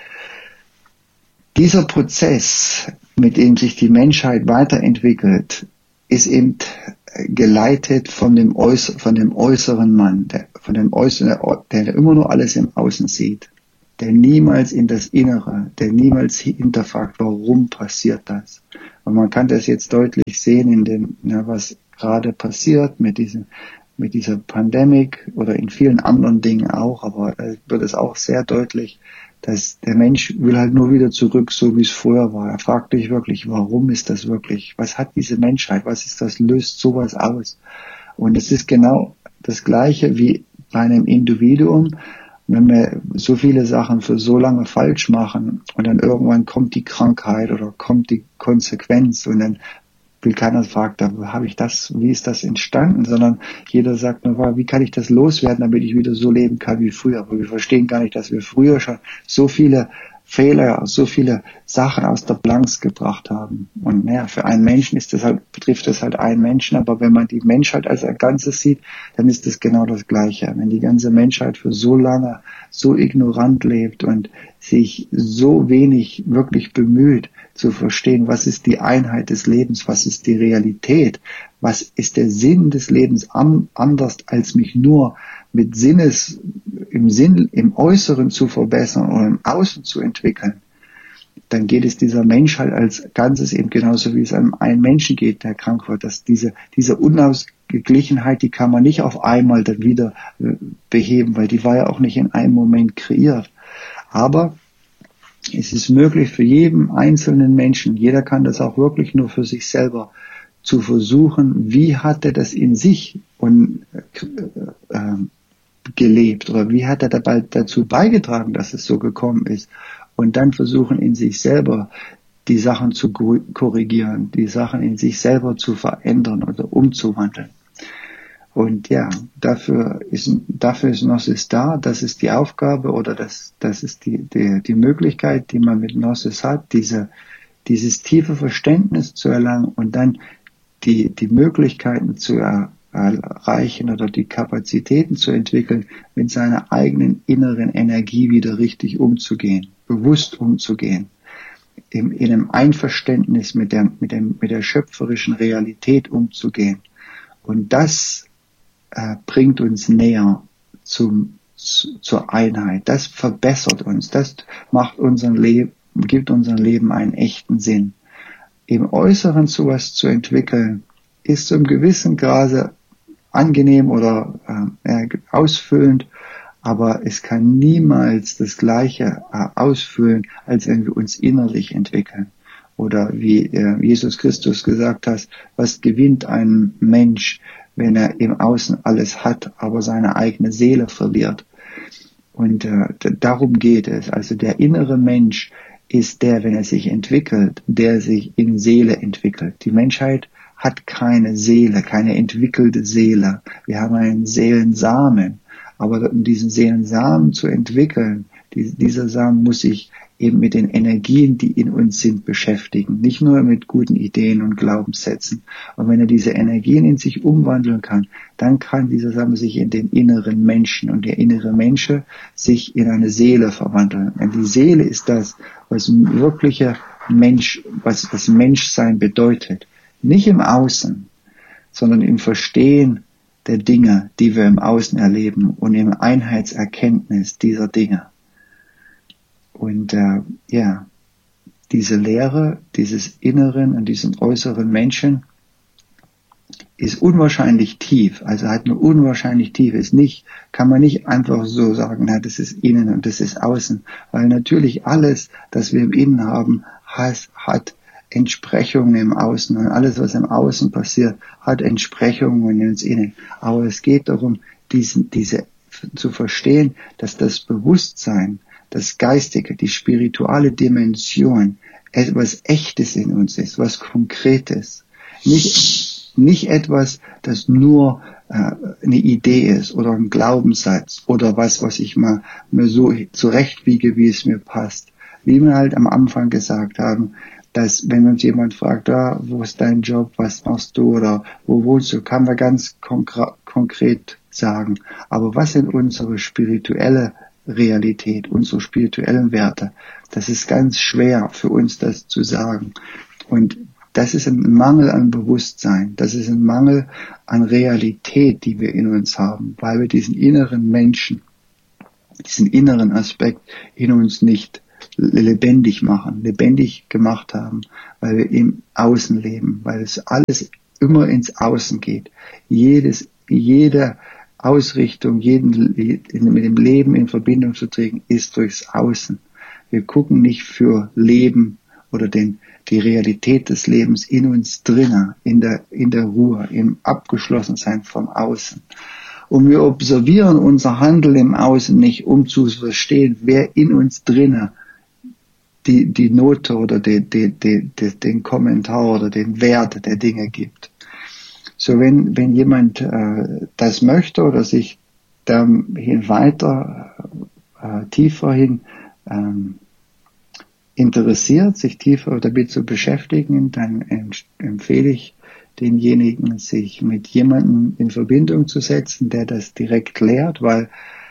S1: dieser Prozess, mit dem sich die Menschheit weiterentwickelt, ist eben geleitet von dem, Äußer, von dem äußeren Mann, der, von dem äußeren, der immer nur alles im Außen sieht, der niemals in das Innere, der niemals hinterfragt, warum passiert das. Und man kann das jetzt deutlich sehen in dem, ja, was gerade passiert mit diesem, mit dieser Pandemie oder in vielen anderen Dingen auch, aber da wird es auch sehr deutlich, dass der Mensch will halt nur wieder zurück, so wie es früher war. Er fragt sich wirklich, warum ist das wirklich? Was hat diese Menschheit? Was ist das? Löst sowas aus? Und es ist genau das Gleiche wie bei einem Individuum. Wenn wir so viele Sachen für so lange falsch machen und dann irgendwann kommt die Krankheit oder kommt die Konsequenz und dann will keiner fragt, da habe ich das, wie ist das entstanden, sondern jeder sagt nur, wie kann ich das loswerden, damit ich wieder so leben kann wie früher. Aber wir verstehen gar nicht, dass wir früher schon so viele Fehler, so viele Sachen aus der Balance gebracht haben. Und naja, für einen Menschen ist das halt, betrifft das halt einen Menschen, aber wenn man die Menschheit als ein Ganzes sieht, dann ist das genau das Gleiche. Wenn die ganze Menschheit für so lange so ignorant lebt und sich so wenig wirklich bemüht, zu verstehen, was ist die Einheit des Lebens, was ist die Realität, was ist der Sinn des Lebens an, anders als mich nur mit Sinnes, im Sinn, im Äußeren zu verbessern oder im Außen zu entwickeln, dann geht es dieser Menschheit als Ganzes eben genauso, wie es einem einen Menschen geht, der krank wird, dass diese, diese Unausgeglichenheit, die kann man nicht auf einmal dann wieder beheben, weil die war ja auch nicht in einem Moment kreiert. Aber es ist möglich für jeden einzelnen Menschen, jeder kann das auch wirklich nur für sich selber, zu versuchen, wie hat er das in sich und, äh, äh, gelebt oder wie hat er dabei dazu beigetragen, dass es so gekommen ist, und dann versuchen in sich selber die Sachen zu korrigieren, die Sachen in sich selber zu verändern oder umzuwandeln. Und ja, dafür ist, dafür ist Gnosis da, das ist die Aufgabe oder das, das ist die, die, die Möglichkeit, die man mit Gnosis hat, diese, dieses tiefe Verständnis zu erlangen und dann die, die Möglichkeiten zu er, erreichen oder die Kapazitäten zu entwickeln, mit seiner eigenen inneren Energie wieder richtig umzugehen, bewusst umzugehen, in, in einem Einverständnis mit der, mit dem, mit der schöpferischen Realität umzugehen. Und das äh, bringt uns näher zum, zu, zur Einheit. Das verbessert uns. Das macht unseren Leben, gibt unserem Leben einen echten Sinn. Im Äußeren sowas zu entwickeln, ist zum gewissen Grade angenehm oder äh, ausfüllend, aber es kann niemals das Gleiche äh, ausfüllen, als wenn wir uns innerlich entwickeln. Oder wie äh, Jesus Christus gesagt hat, was gewinnt ein Mensch, wenn er im Außen alles hat, aber seine eigene Seele verliert? Und äh, darum geht es. Also der innere Mensch ist der, wenn er sich entwickelt, der sich in Seele entwickelt. Die Menschheit hat keine Seele, keine entwickelte Seele. Wir haben einen Seelensamen. Aber um diesen Seelensamen zu entwickeln, die, dieser Samen muss sich eben mit den Energien, die in uns sind, beschäftigen. Nicht nur mit guten Ideen und Glaubenssätzen. Und wenn er diese Energien in sich umwandeln kann, dann kann dieser Samen sich in den inneren Menschen und der innere Mensch sich in eine Seele verwandeln. Denn die Seele ist das, was ein wirklicher Mensch, was das Menschsein bedeutet. Nicht im Außen, sondern im Verstehen der Dinge, die wir im Außen erleben und im Einheitserkenntnis dieser Dinge. Und äh, ja, diese Lehre dieses inneren und diesen äußeren Menschen ist unwahrscheinlich tief, also hat eine unwahrscheinlich tief, ist nicht, kann man nicht einfach so sagen, na, das ist innen und das ist außen, weil natürlich alles, das wir im Innen haben, has, hat Entsprechungen im Außen, und alles, was im Außen passiert, hat Entsprechungen ins Innen. Aber es geht darum, diesen, diese zu verstehen, dass das Bewusstsein, das Geistige, die spirituelle Dimension etwas Echtes in uns ist, was Konkretes. Nicht, nicht etwas, das nur äh, eine Idee ist oder ein Glaubenssatz oder was, was ich mal mir so zurechtwiege, wie es mir passt. Wie wir halt am Anfang gesagt haben, dass wenn uns jemand fragt, ah, wo ist dein Job, was machst du oder wo wohnst du, kann man ganz konkre- konkret sagen. Aber was sind unsere spirituelle Realität, unsere spirituellen Werte? Das ist ganz schwer für uns, das zu sagen. Und das ist ein Mangel an Bewusstsein, das ist ein Mangel an Realität, die wir in uns haben, weil wir diesen inneren Menschen, diesen inneren Aspekt in uns nicht lebendig machen, lebendig gemacht haben, weil wir im Außen leben, weil es alles immer ins Außen geht. Jedes, jede Ausrichtung, jeden, mit dem Leben in Verbindung zu treten, ist durchs Außen. Wir gucken nicht für Leben oder den, die Realität des Lebens in uns drinnen, in der, in der Ruhe, im Abgeschlossensein vom Außen. Und wir observieren unser Handeln im Außen nicht, um zu verstehen, wer in uns drinnen die, die Note oder die, die, die, die, den Kommentar oder den Wert der Dinge gibt. So, wenn, wenn jemand äh, das möchte oder sich dahin weiter, äh, tiefer hin ähm, interessiert, sich tiefer damit zu beschäftigen, dann empfehle ich denjenigen, sich mit jemandem in Verbindung zu setzen, der das direkt lehrt, weil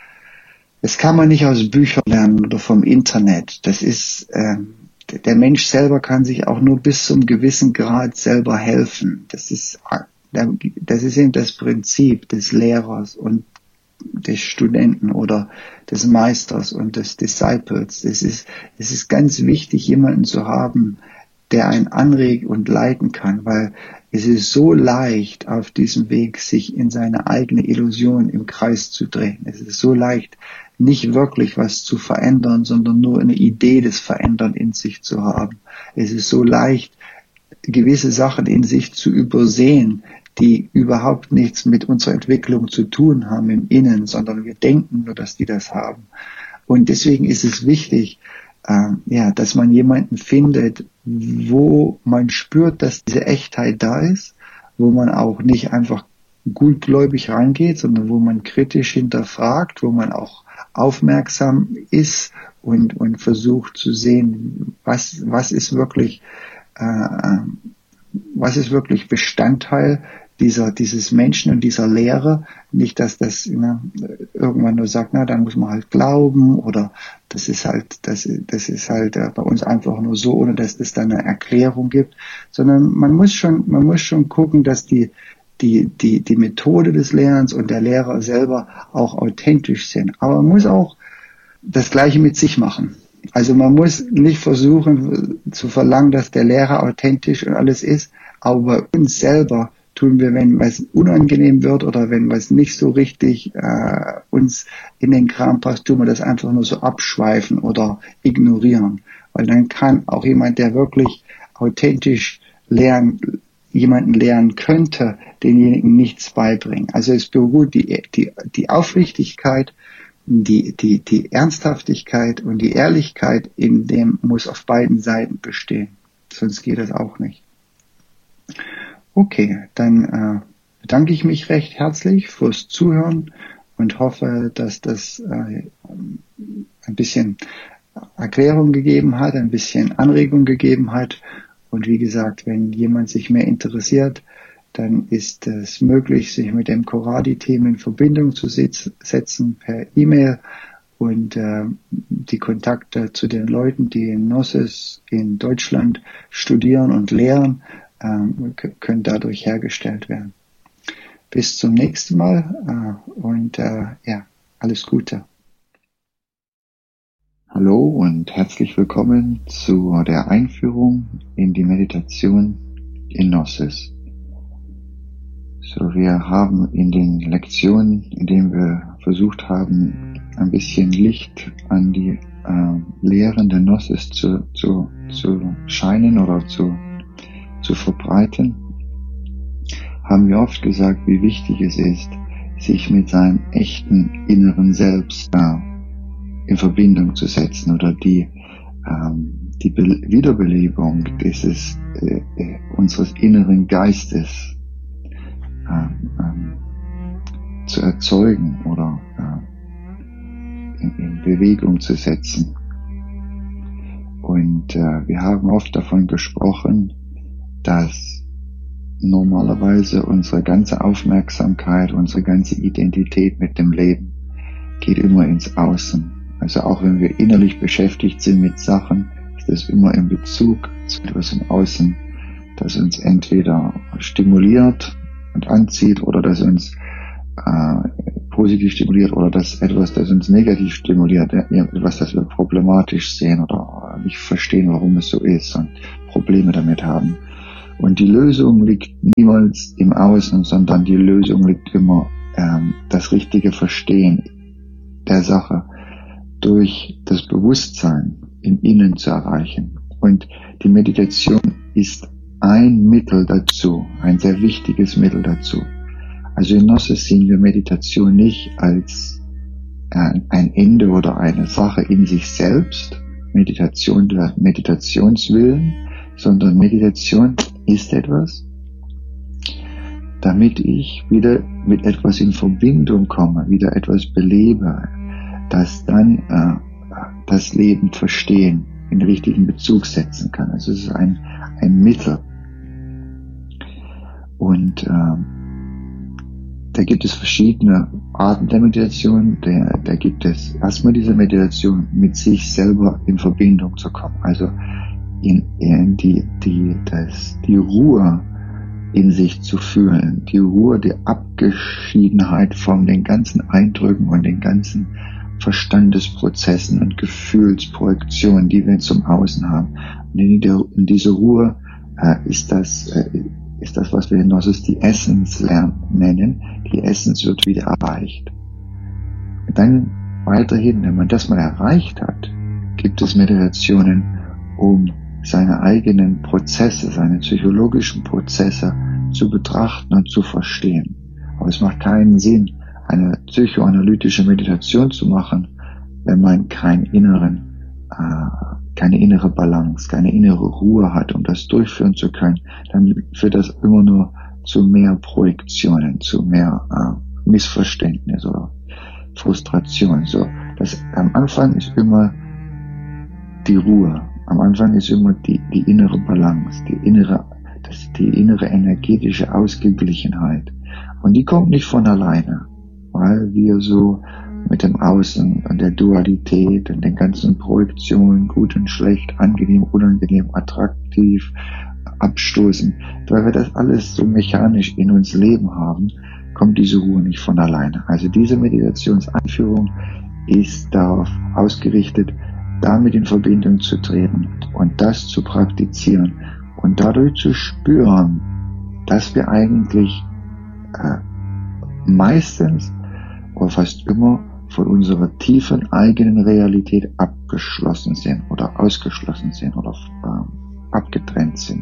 S1: das kann man nicht aus Büchern lernen oder vom Internet. Das ist, äh, der Mensch selber kann sich auch nur bis zum gewissen Grad selber helfen. Das ist, das ist eben das Prinzip des Lehrers und des Studenten oder des Meisters und des Disciples. Es ist, es ist ganz wichtig, jemanden zu haben, der einen anregt und leiten kann, weil es ist so leicht, auf diesem Weg sich in seine eigene Illusion im Kreis zu drehen. Es ist so leicht, nicht wirklich was zu verändern, sondern nur eine Idee des Verändern in sich zu haben. Es ist so leicht, gewisse Sachen in sich zu übersehen, die überhaupt nichts mit unserer Entwicklung zu tun haben im Innen, sondern wir denken nur, dass die das haben. Und deswegen ist es wichtig, äh, ja, dass man jemanden findet, wo man spürt, dass diese Echtheit da ist, wo man auch nicht einfach gutgläubig reingeht, sondern wo man kritisch hinterfragt, wo man auch aufmerksam ist und, und versucht zu sehen, was, was ist wirklich, äh, was ist wirklich Bestandteil dieser, dieses Menschen und dieser Lehre. Nicht, dass das na, irgendwann nur sagt, na, dann muss man halt glauben oder das ist halt, das, das ist halt äh, bei uns einfach nur so, ohne dass es da eine Erklärung gibt, sondern man muss schon, man muss schon gucken, dass die, die, die, die Methode des Lernens und der Lehrer selber auch authentisch sind. Aber man muss auch das Gleiche mit sich machen. Also man muss nicht versuchen zu verlangen, dass der Lehrer authentisch und alles ist, aber bei uns selber tun wir, wenn was unangenehm wird oder wenn was nicht so richtig äh, uns in den Kram passt, tun wir das einfach nur so abschweifen oder ignorieren. Weil dann kann auch jemand, der wirklich authentisch lernen, jemanden lernen könnte, denjenigen nichts beibringen. Also es beruht die, die, die Aufrichtigkeit, die, die, die Ernsthaftigkeit und die Ehrlichkeit in dem muss auf beiden Seiten bestehen. Sonst geht das auch nicht. Okay, dann äh, bedanke ich mich recht herzlich fürs Zuhören und hoffe, dass das äh, ein bisschen Erklärung gegeben hat, ein bisschen Anregung gegeben hat. Und wie gesagt, wenn jemand sich mehr interessiert, dann ist es möglich, sich mit dem Coradi-Team in Verbindung zu setzen per E-Mail und äh, die Kontakte zu den Leuten, die in Gnosis in Deutschland studieren und lehren, äh, können dadurch hergestellt werden. Bis zum nächsten Mal äh, und äh, ja, alles Gute.
S2: Hallo und herzlich willkommen zu der Einführung in die Meditation in Gnosis. So, wir haben in den Lektionen, in denen wir versucht haben, ein bisschen Licht an die äh, Lehren der Gnosis zu, zu, zu scheinen oder zu, zu verbreiten, haben wir oft gesagt, wie wichtig es ist, sich mit seinem echten inneren Selbst äh, in Verbindung zu setzen oder die, ähm, die Be- Wiederbelebung dieses, äh, äh, unseres inneren Geistes ähm, ähm, zu erzeugen oder äh, in, in Bewegung zu setzen. Und äh, wir haben oft davon gesprochen, dass normalerweise unsere ganze Aufmerksamkeit, unsere ganze Identität mit dem Leben geht immer ins Außen. Also auch wenn wir innerlich beschäftigt sind mit Sachen, ist das immer in Bezug zu etwas im Außen, das uns entweder stimuliert und anzieht oder das uns äh, positiv stimuliert oder das etwas, das uns negativ stimuliert, etwas, das wir problematisch sehen oder nicht verstehen, warum es so ist und Probleme damit haben. Und die Lösung liegt niemals im Außen, sondern die Lösung liegt immer ähm, das richtige Verstehen der Sache durch das Bewusstsein im Innen zu erreichen. Und die Meditation ist ein Mittel dazu, ein sehr wichtiges Mittel dazu. Also in Gnosis sehen wir Meditation nicht als äh, ein Ende oder eine Sache in sich selbst, Meditation der Meditationswillen, sondern Meditation ist etwas, damit ich wieder mit etwas in Verbindung komme, wieder etwas belebe, das dann äh, das Leben verstehen, in den richtigen Bezug setzen kann. Also es ist ein, ein Mittel. Und äh, da gibt es verschiedene Arten der Meditation. Da, da gibt es erstmal diese Meditation, mit sich selber in Verbindung zu kommen. Also in, in die, die, das, die Ruhe in sich zu fühlen. Die Ruhe, die Abgeschiedenheit von den ganzen Eindrücken und den ganzen Verstandesprozessen und Gefühlsprojektionen, die wir zum Außen haben. Und in, der, in dieser Ruhe äh, ist das, äh, ist das, was wir in Gnosis die Essenz nennen. Die Essenz wird wieder erreicht. Und dann weiterhin, wenn man das mal erreicht hat, gibt es Meditationen, um seine eigenen Prozesse, seine psychologischen Prozesse zu betrachten und zu verstehen. Aber es macht keinen Sinn, eine psychoanalytische Meditation zu machen, wenn man keinen inneren, äh, keine innere Balance, keine innere Ruhe hat, um das durchführen zu können. Dann führt das immer nur zu mehr Projektionen, zu mehr äh, Missverständnis oder Frustration. So, das am Anfang ist immer die Ruhe. Am Anfang ist immer die, die innere Balance, die innere, das, die innere energetische Ausgeglichenheit. Und die kommt nicht von alleine, weil wir so mit dem Außen und der Dualität und den ganzen Projektionen, gut und schlecht, angenehm, unangenehm, attraktiv, abstoßen, weil wir das alles so mechanisch in uns leben haben, kommt diese Ruhe nicht von alleine. Also diese Meditationseinführung ist darauf ausgerichtet, damit in Verbindung zu treten und das zu praktizieren und dadurch zu spüren, dass wir eigentlich äh, meistens oder fast immer von unserer tiefen eigenen Realität abgeschlossen sind oder ausgeschlossen sind oder äh, abgetrennt sind.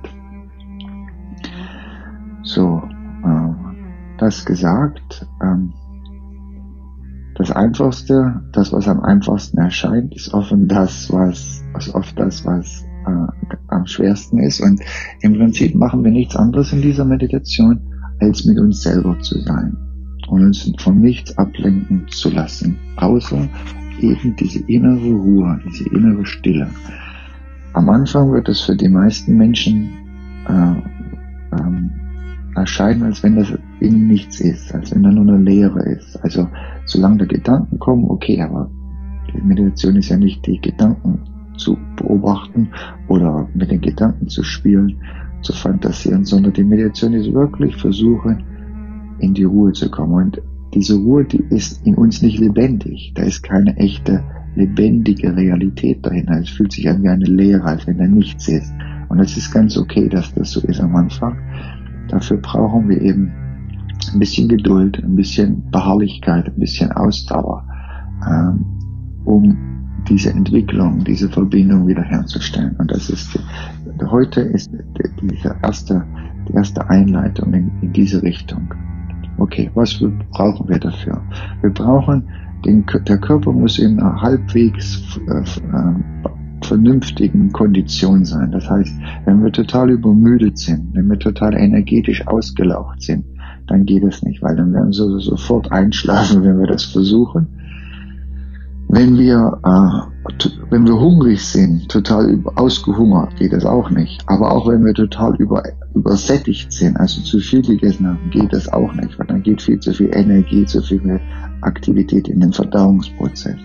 S2: So, äh, das gesagt, ähm, das Einfachste, das was am einfachsten erscheint, ist oft das, was, ist oft das, was äh, am schwersten ist. Und im Prinzip machen wir nichts anderes in dieser Meditation, als mit uns selber zu sein und uns von nichts ablenken zu lassen, außer eben diese innere Ruhe, diese innere Stille. Am Anfang wird es für die meisten Menschen äh, ähm, erscheinen, als wenn das innen nichts ist, als wenn da nur eine Leere ist. Also solange da Gedanken kommen, okay, aber die Meditation ist ja nicht, die Gedanken zu beobachten oder mit den Gedanken zu spielen, zu fantasieren, sondern die Meditation ist wirklich versuchen, in die Ruhe zu kommen. Und diese Ruhe, die ist in uns nicht lebendig. Da ist keine echte, lebendige Realität dahinter. Es fühlt sich an wie eine Leere, als wenn da nichts ist. Und es ist ganz okay, dass das so ist am Anfang. Dafür brauchen wir eben ein bisschen Geduld, ein bisschen Beharrlichkeit, ein bisschen Ausdauer, ähm, um diese Entwicklung, diese Verbindung wiederherzustellen. Und das ist, heute ist diese erste, die erste Einleitung in, in diese Richtung. Okay, was brauchen wir dafür? Wir brauchen, den, der Körper muss in einer halbwegs äh, äh, vernünftigen Kondition sein. Das heißt, wenn wir total übermüdet sind, wenn wir total energetisch ausgelaugt sind, dann geht es nicht, weil dann werden wir sofort einschlafen, wenn wir das versuchen. Wenn wir äh, wenn wir hungrig sind, total ausgehungert, geht das auch nicht. Aber auch wenn wir total über, übersättigt sind, also zu viel gegessen haben, geht das auch nicht, weil dann geht viel zu viel Energie, zu viel Aktivität in den Verdauungsprozess.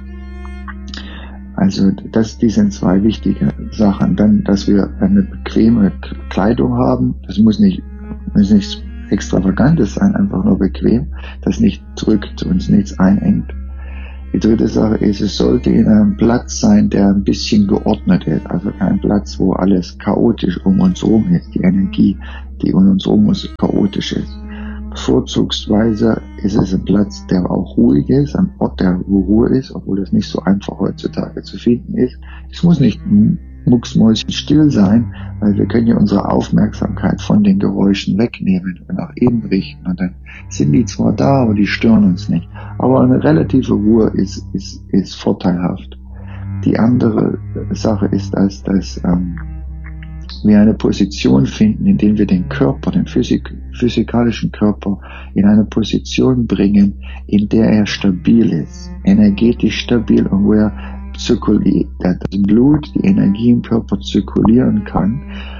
S2: Also das, die sind zwei wichtige Sachen. Dann, dass wir eine bequeme Kleidung haben, das muss nicht, muss nicht Extravagantes sein, einfach nur bequem, das nicht drückt, uns nichts einengt. Die dritte Sache ist, es sollte in einem Platz sein, der ein bisschen geordnet ist, also kein Platz, wo alles chaotisch um uns herum ist. Die Energie, die um uns herum ist, chaotisch ist. Bevorzugsweise ist es ein Platz, der auch ruhig ist, ein Ort, der wo Ruhe ist, obwohl das nicht so einfach heutzutage zu finden ist. Es muss nicht mucksmäuschen still sein, weil wir können ja unsere Aufmerksamkeit von den Geräuschen wegnehmen und nach innen richten. Und dann sind die zwar da, aber die stören uns nicht. Aber eine relative Ruhe ist, ist, ist vorteilhaft. Die andere Sache ist, dass, dass ähm, wir eine Position finden, in der wir den Körper, den Physik, physikalischen Körper in eine Position bringen, in der er stabil ist, energetisch stabil und wo er zirkuliert, das Blut, die Energie im Körper zirkulieren kann,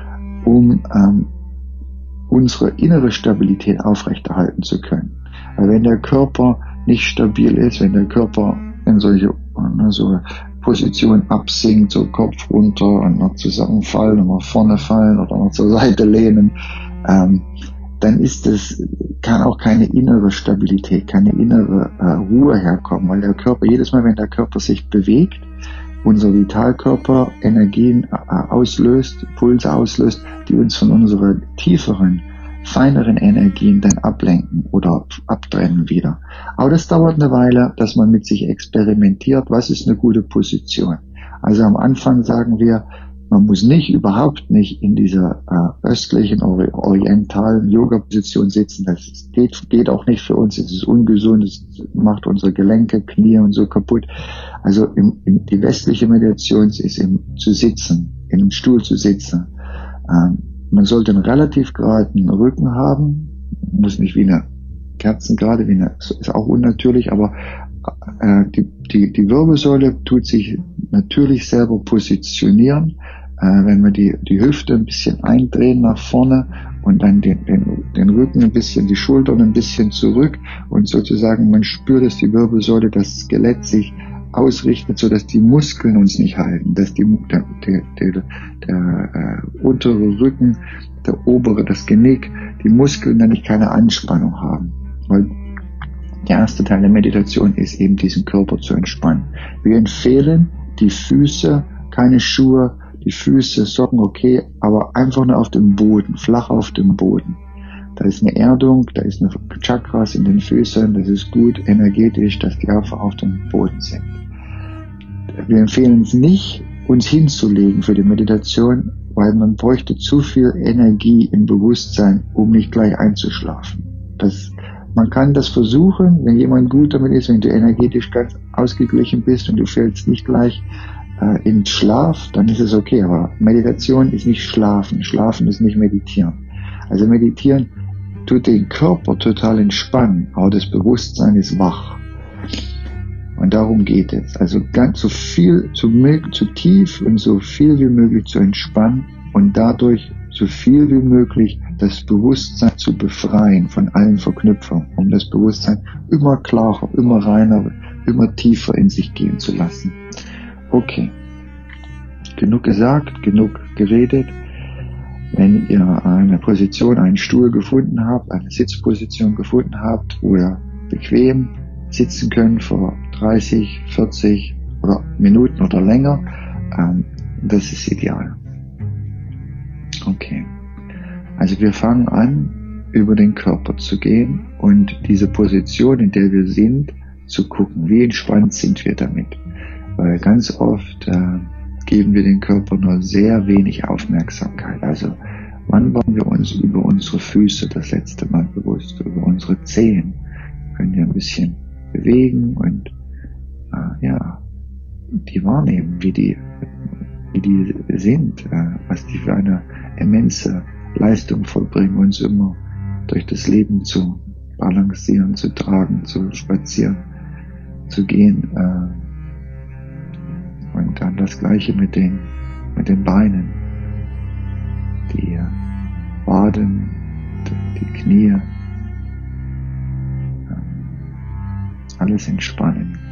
S2: um ähm, unsere innere Stabilität aufrechterhalten zu können. Weil wenn der Körper nicht stabil ist, wenn der Körper in solche ne, so Position absinkt, so Kopf runter und noch zusammenfallen und nach vorne fallen oder noch zur Seite lehnen, ähm, dann ist es, kann auch keine innere Stabilität, keine innere äh, Ruhe herkommen, weil der Körper, jedes Mal, wenn der Körper sich bewegt, unser Vitalkörper Energien äh, auslöst, Pulse auslöst, die uns von unseren tieferen, feineren Energien dann ablenken oder abtrennen wieder. Aber das dauert eine Weile, dass man mit sich experimentiert, was ist eine gute Position. Also am Anfang sagen wir, man muss nicht, überhaupt nicht in dieser äh, östlichen, ori orientalen Yoga-Position sitzen. Das geht, geht auch nicht für uns. Es ist ungesund, es macht unsere Gelenke, Knie und so kaputt. Also im, im, die westliche Meditation ist im, zu sitzen, in einem Stuhl zu sitzen. Ähm, man sollte einen relativ geraden Rücken haben, muss nicht wie eine Kerzengerade, wie eine, ist auch unnatürlich, aber äh, die, die, die Wirbelsäule tut sich natürlich selber positionieren, äh, wenn wir die, die Hüfte ein bisschen eindrehen nach vorne und dann den, den, den Rücken ein bisschen, die Schultern ein bisschen zurück und sozusagen man spürt, dass die Wirbelsäule, das Skelett sich ausrichtet, so dass die Muskeln uns nicht halten, dass die, der, der, der, der äh, untere Rücken, der obere, das Genick, die Muskeln dann nicht keine Anspannung haben. Weil der erste Teil der Meditation ist eben, diesen Körper zu entspannen. Wir empfehlen die Füße, keine Schuhe, die Füße, Socken, okay, aber einfach nur auf dem Boden, flach auf dem Boden. Da ist eine Erdung, da ist eine Chakras in den Füßen, das ist gut energetisch, dass die einfach auf dem Boden sind. Wir empfehlen es nicht, uns hinzulegen für die Meditation, weil man bräuchte zu viel Energie im Bewusstsein, um nicht gleich einzuschlafen. Das, man kann das versuchen, wenn jemand gut damit ist, wenn du energetisch ganz ausgeglichen bist und du fällst nicht gleich äh, in Schlaf, dann ist es okay. Aber Meditation ist nicht Schlafen, Schlafen ist nicht Meditieren. Also Meditieren tut den Körper total entspannen, aber das Bewusstsein ist wach. Und darum geht es. Also ganz so viel, so, so tief und so viel wie möglich zu entspannen und dadurch so viel wie möglich das Bewusstsein zu befreien von allen Verknüpfungen, um das Bewusstsein immer klarer, immer reiner, immer tiefer in sich gehen zu lassen. Okay. Genug gesagt, genug geredet. Wenn ihr eine Position, einen Stuhl gefunden habt, eine Sitzposition gefunden habt, wo ihr bequem sitzen könnt für dreißig, vierzig oder Minuten oder länger, ähm, das ist ideal. Okay. Also wir fangen an, über den Körper zu gehen und diese Position, in der wir sind, zu gucken, wie entspannt sind wir damit. Weil ganz oft äh, geben wir den Körper nur sehr wenig Aufmerksamkeit. Also wann waren wir uns über unsere Füße das letzte Mal bewusst, über unsere Zehen? Können wir ein bisschen bewegen und äh, ja, die wahrnehmen, wie die, wie die sind, äh, was die für eine immense Leistung vollbringen, uns immer durch das Leben zu balancieren, zu tragen, zu spazieren, zu gehen. Äh,
S1: Und dann das Gleiche mit den, mit den Beinen, die Waden, die Knie, alles entspannen.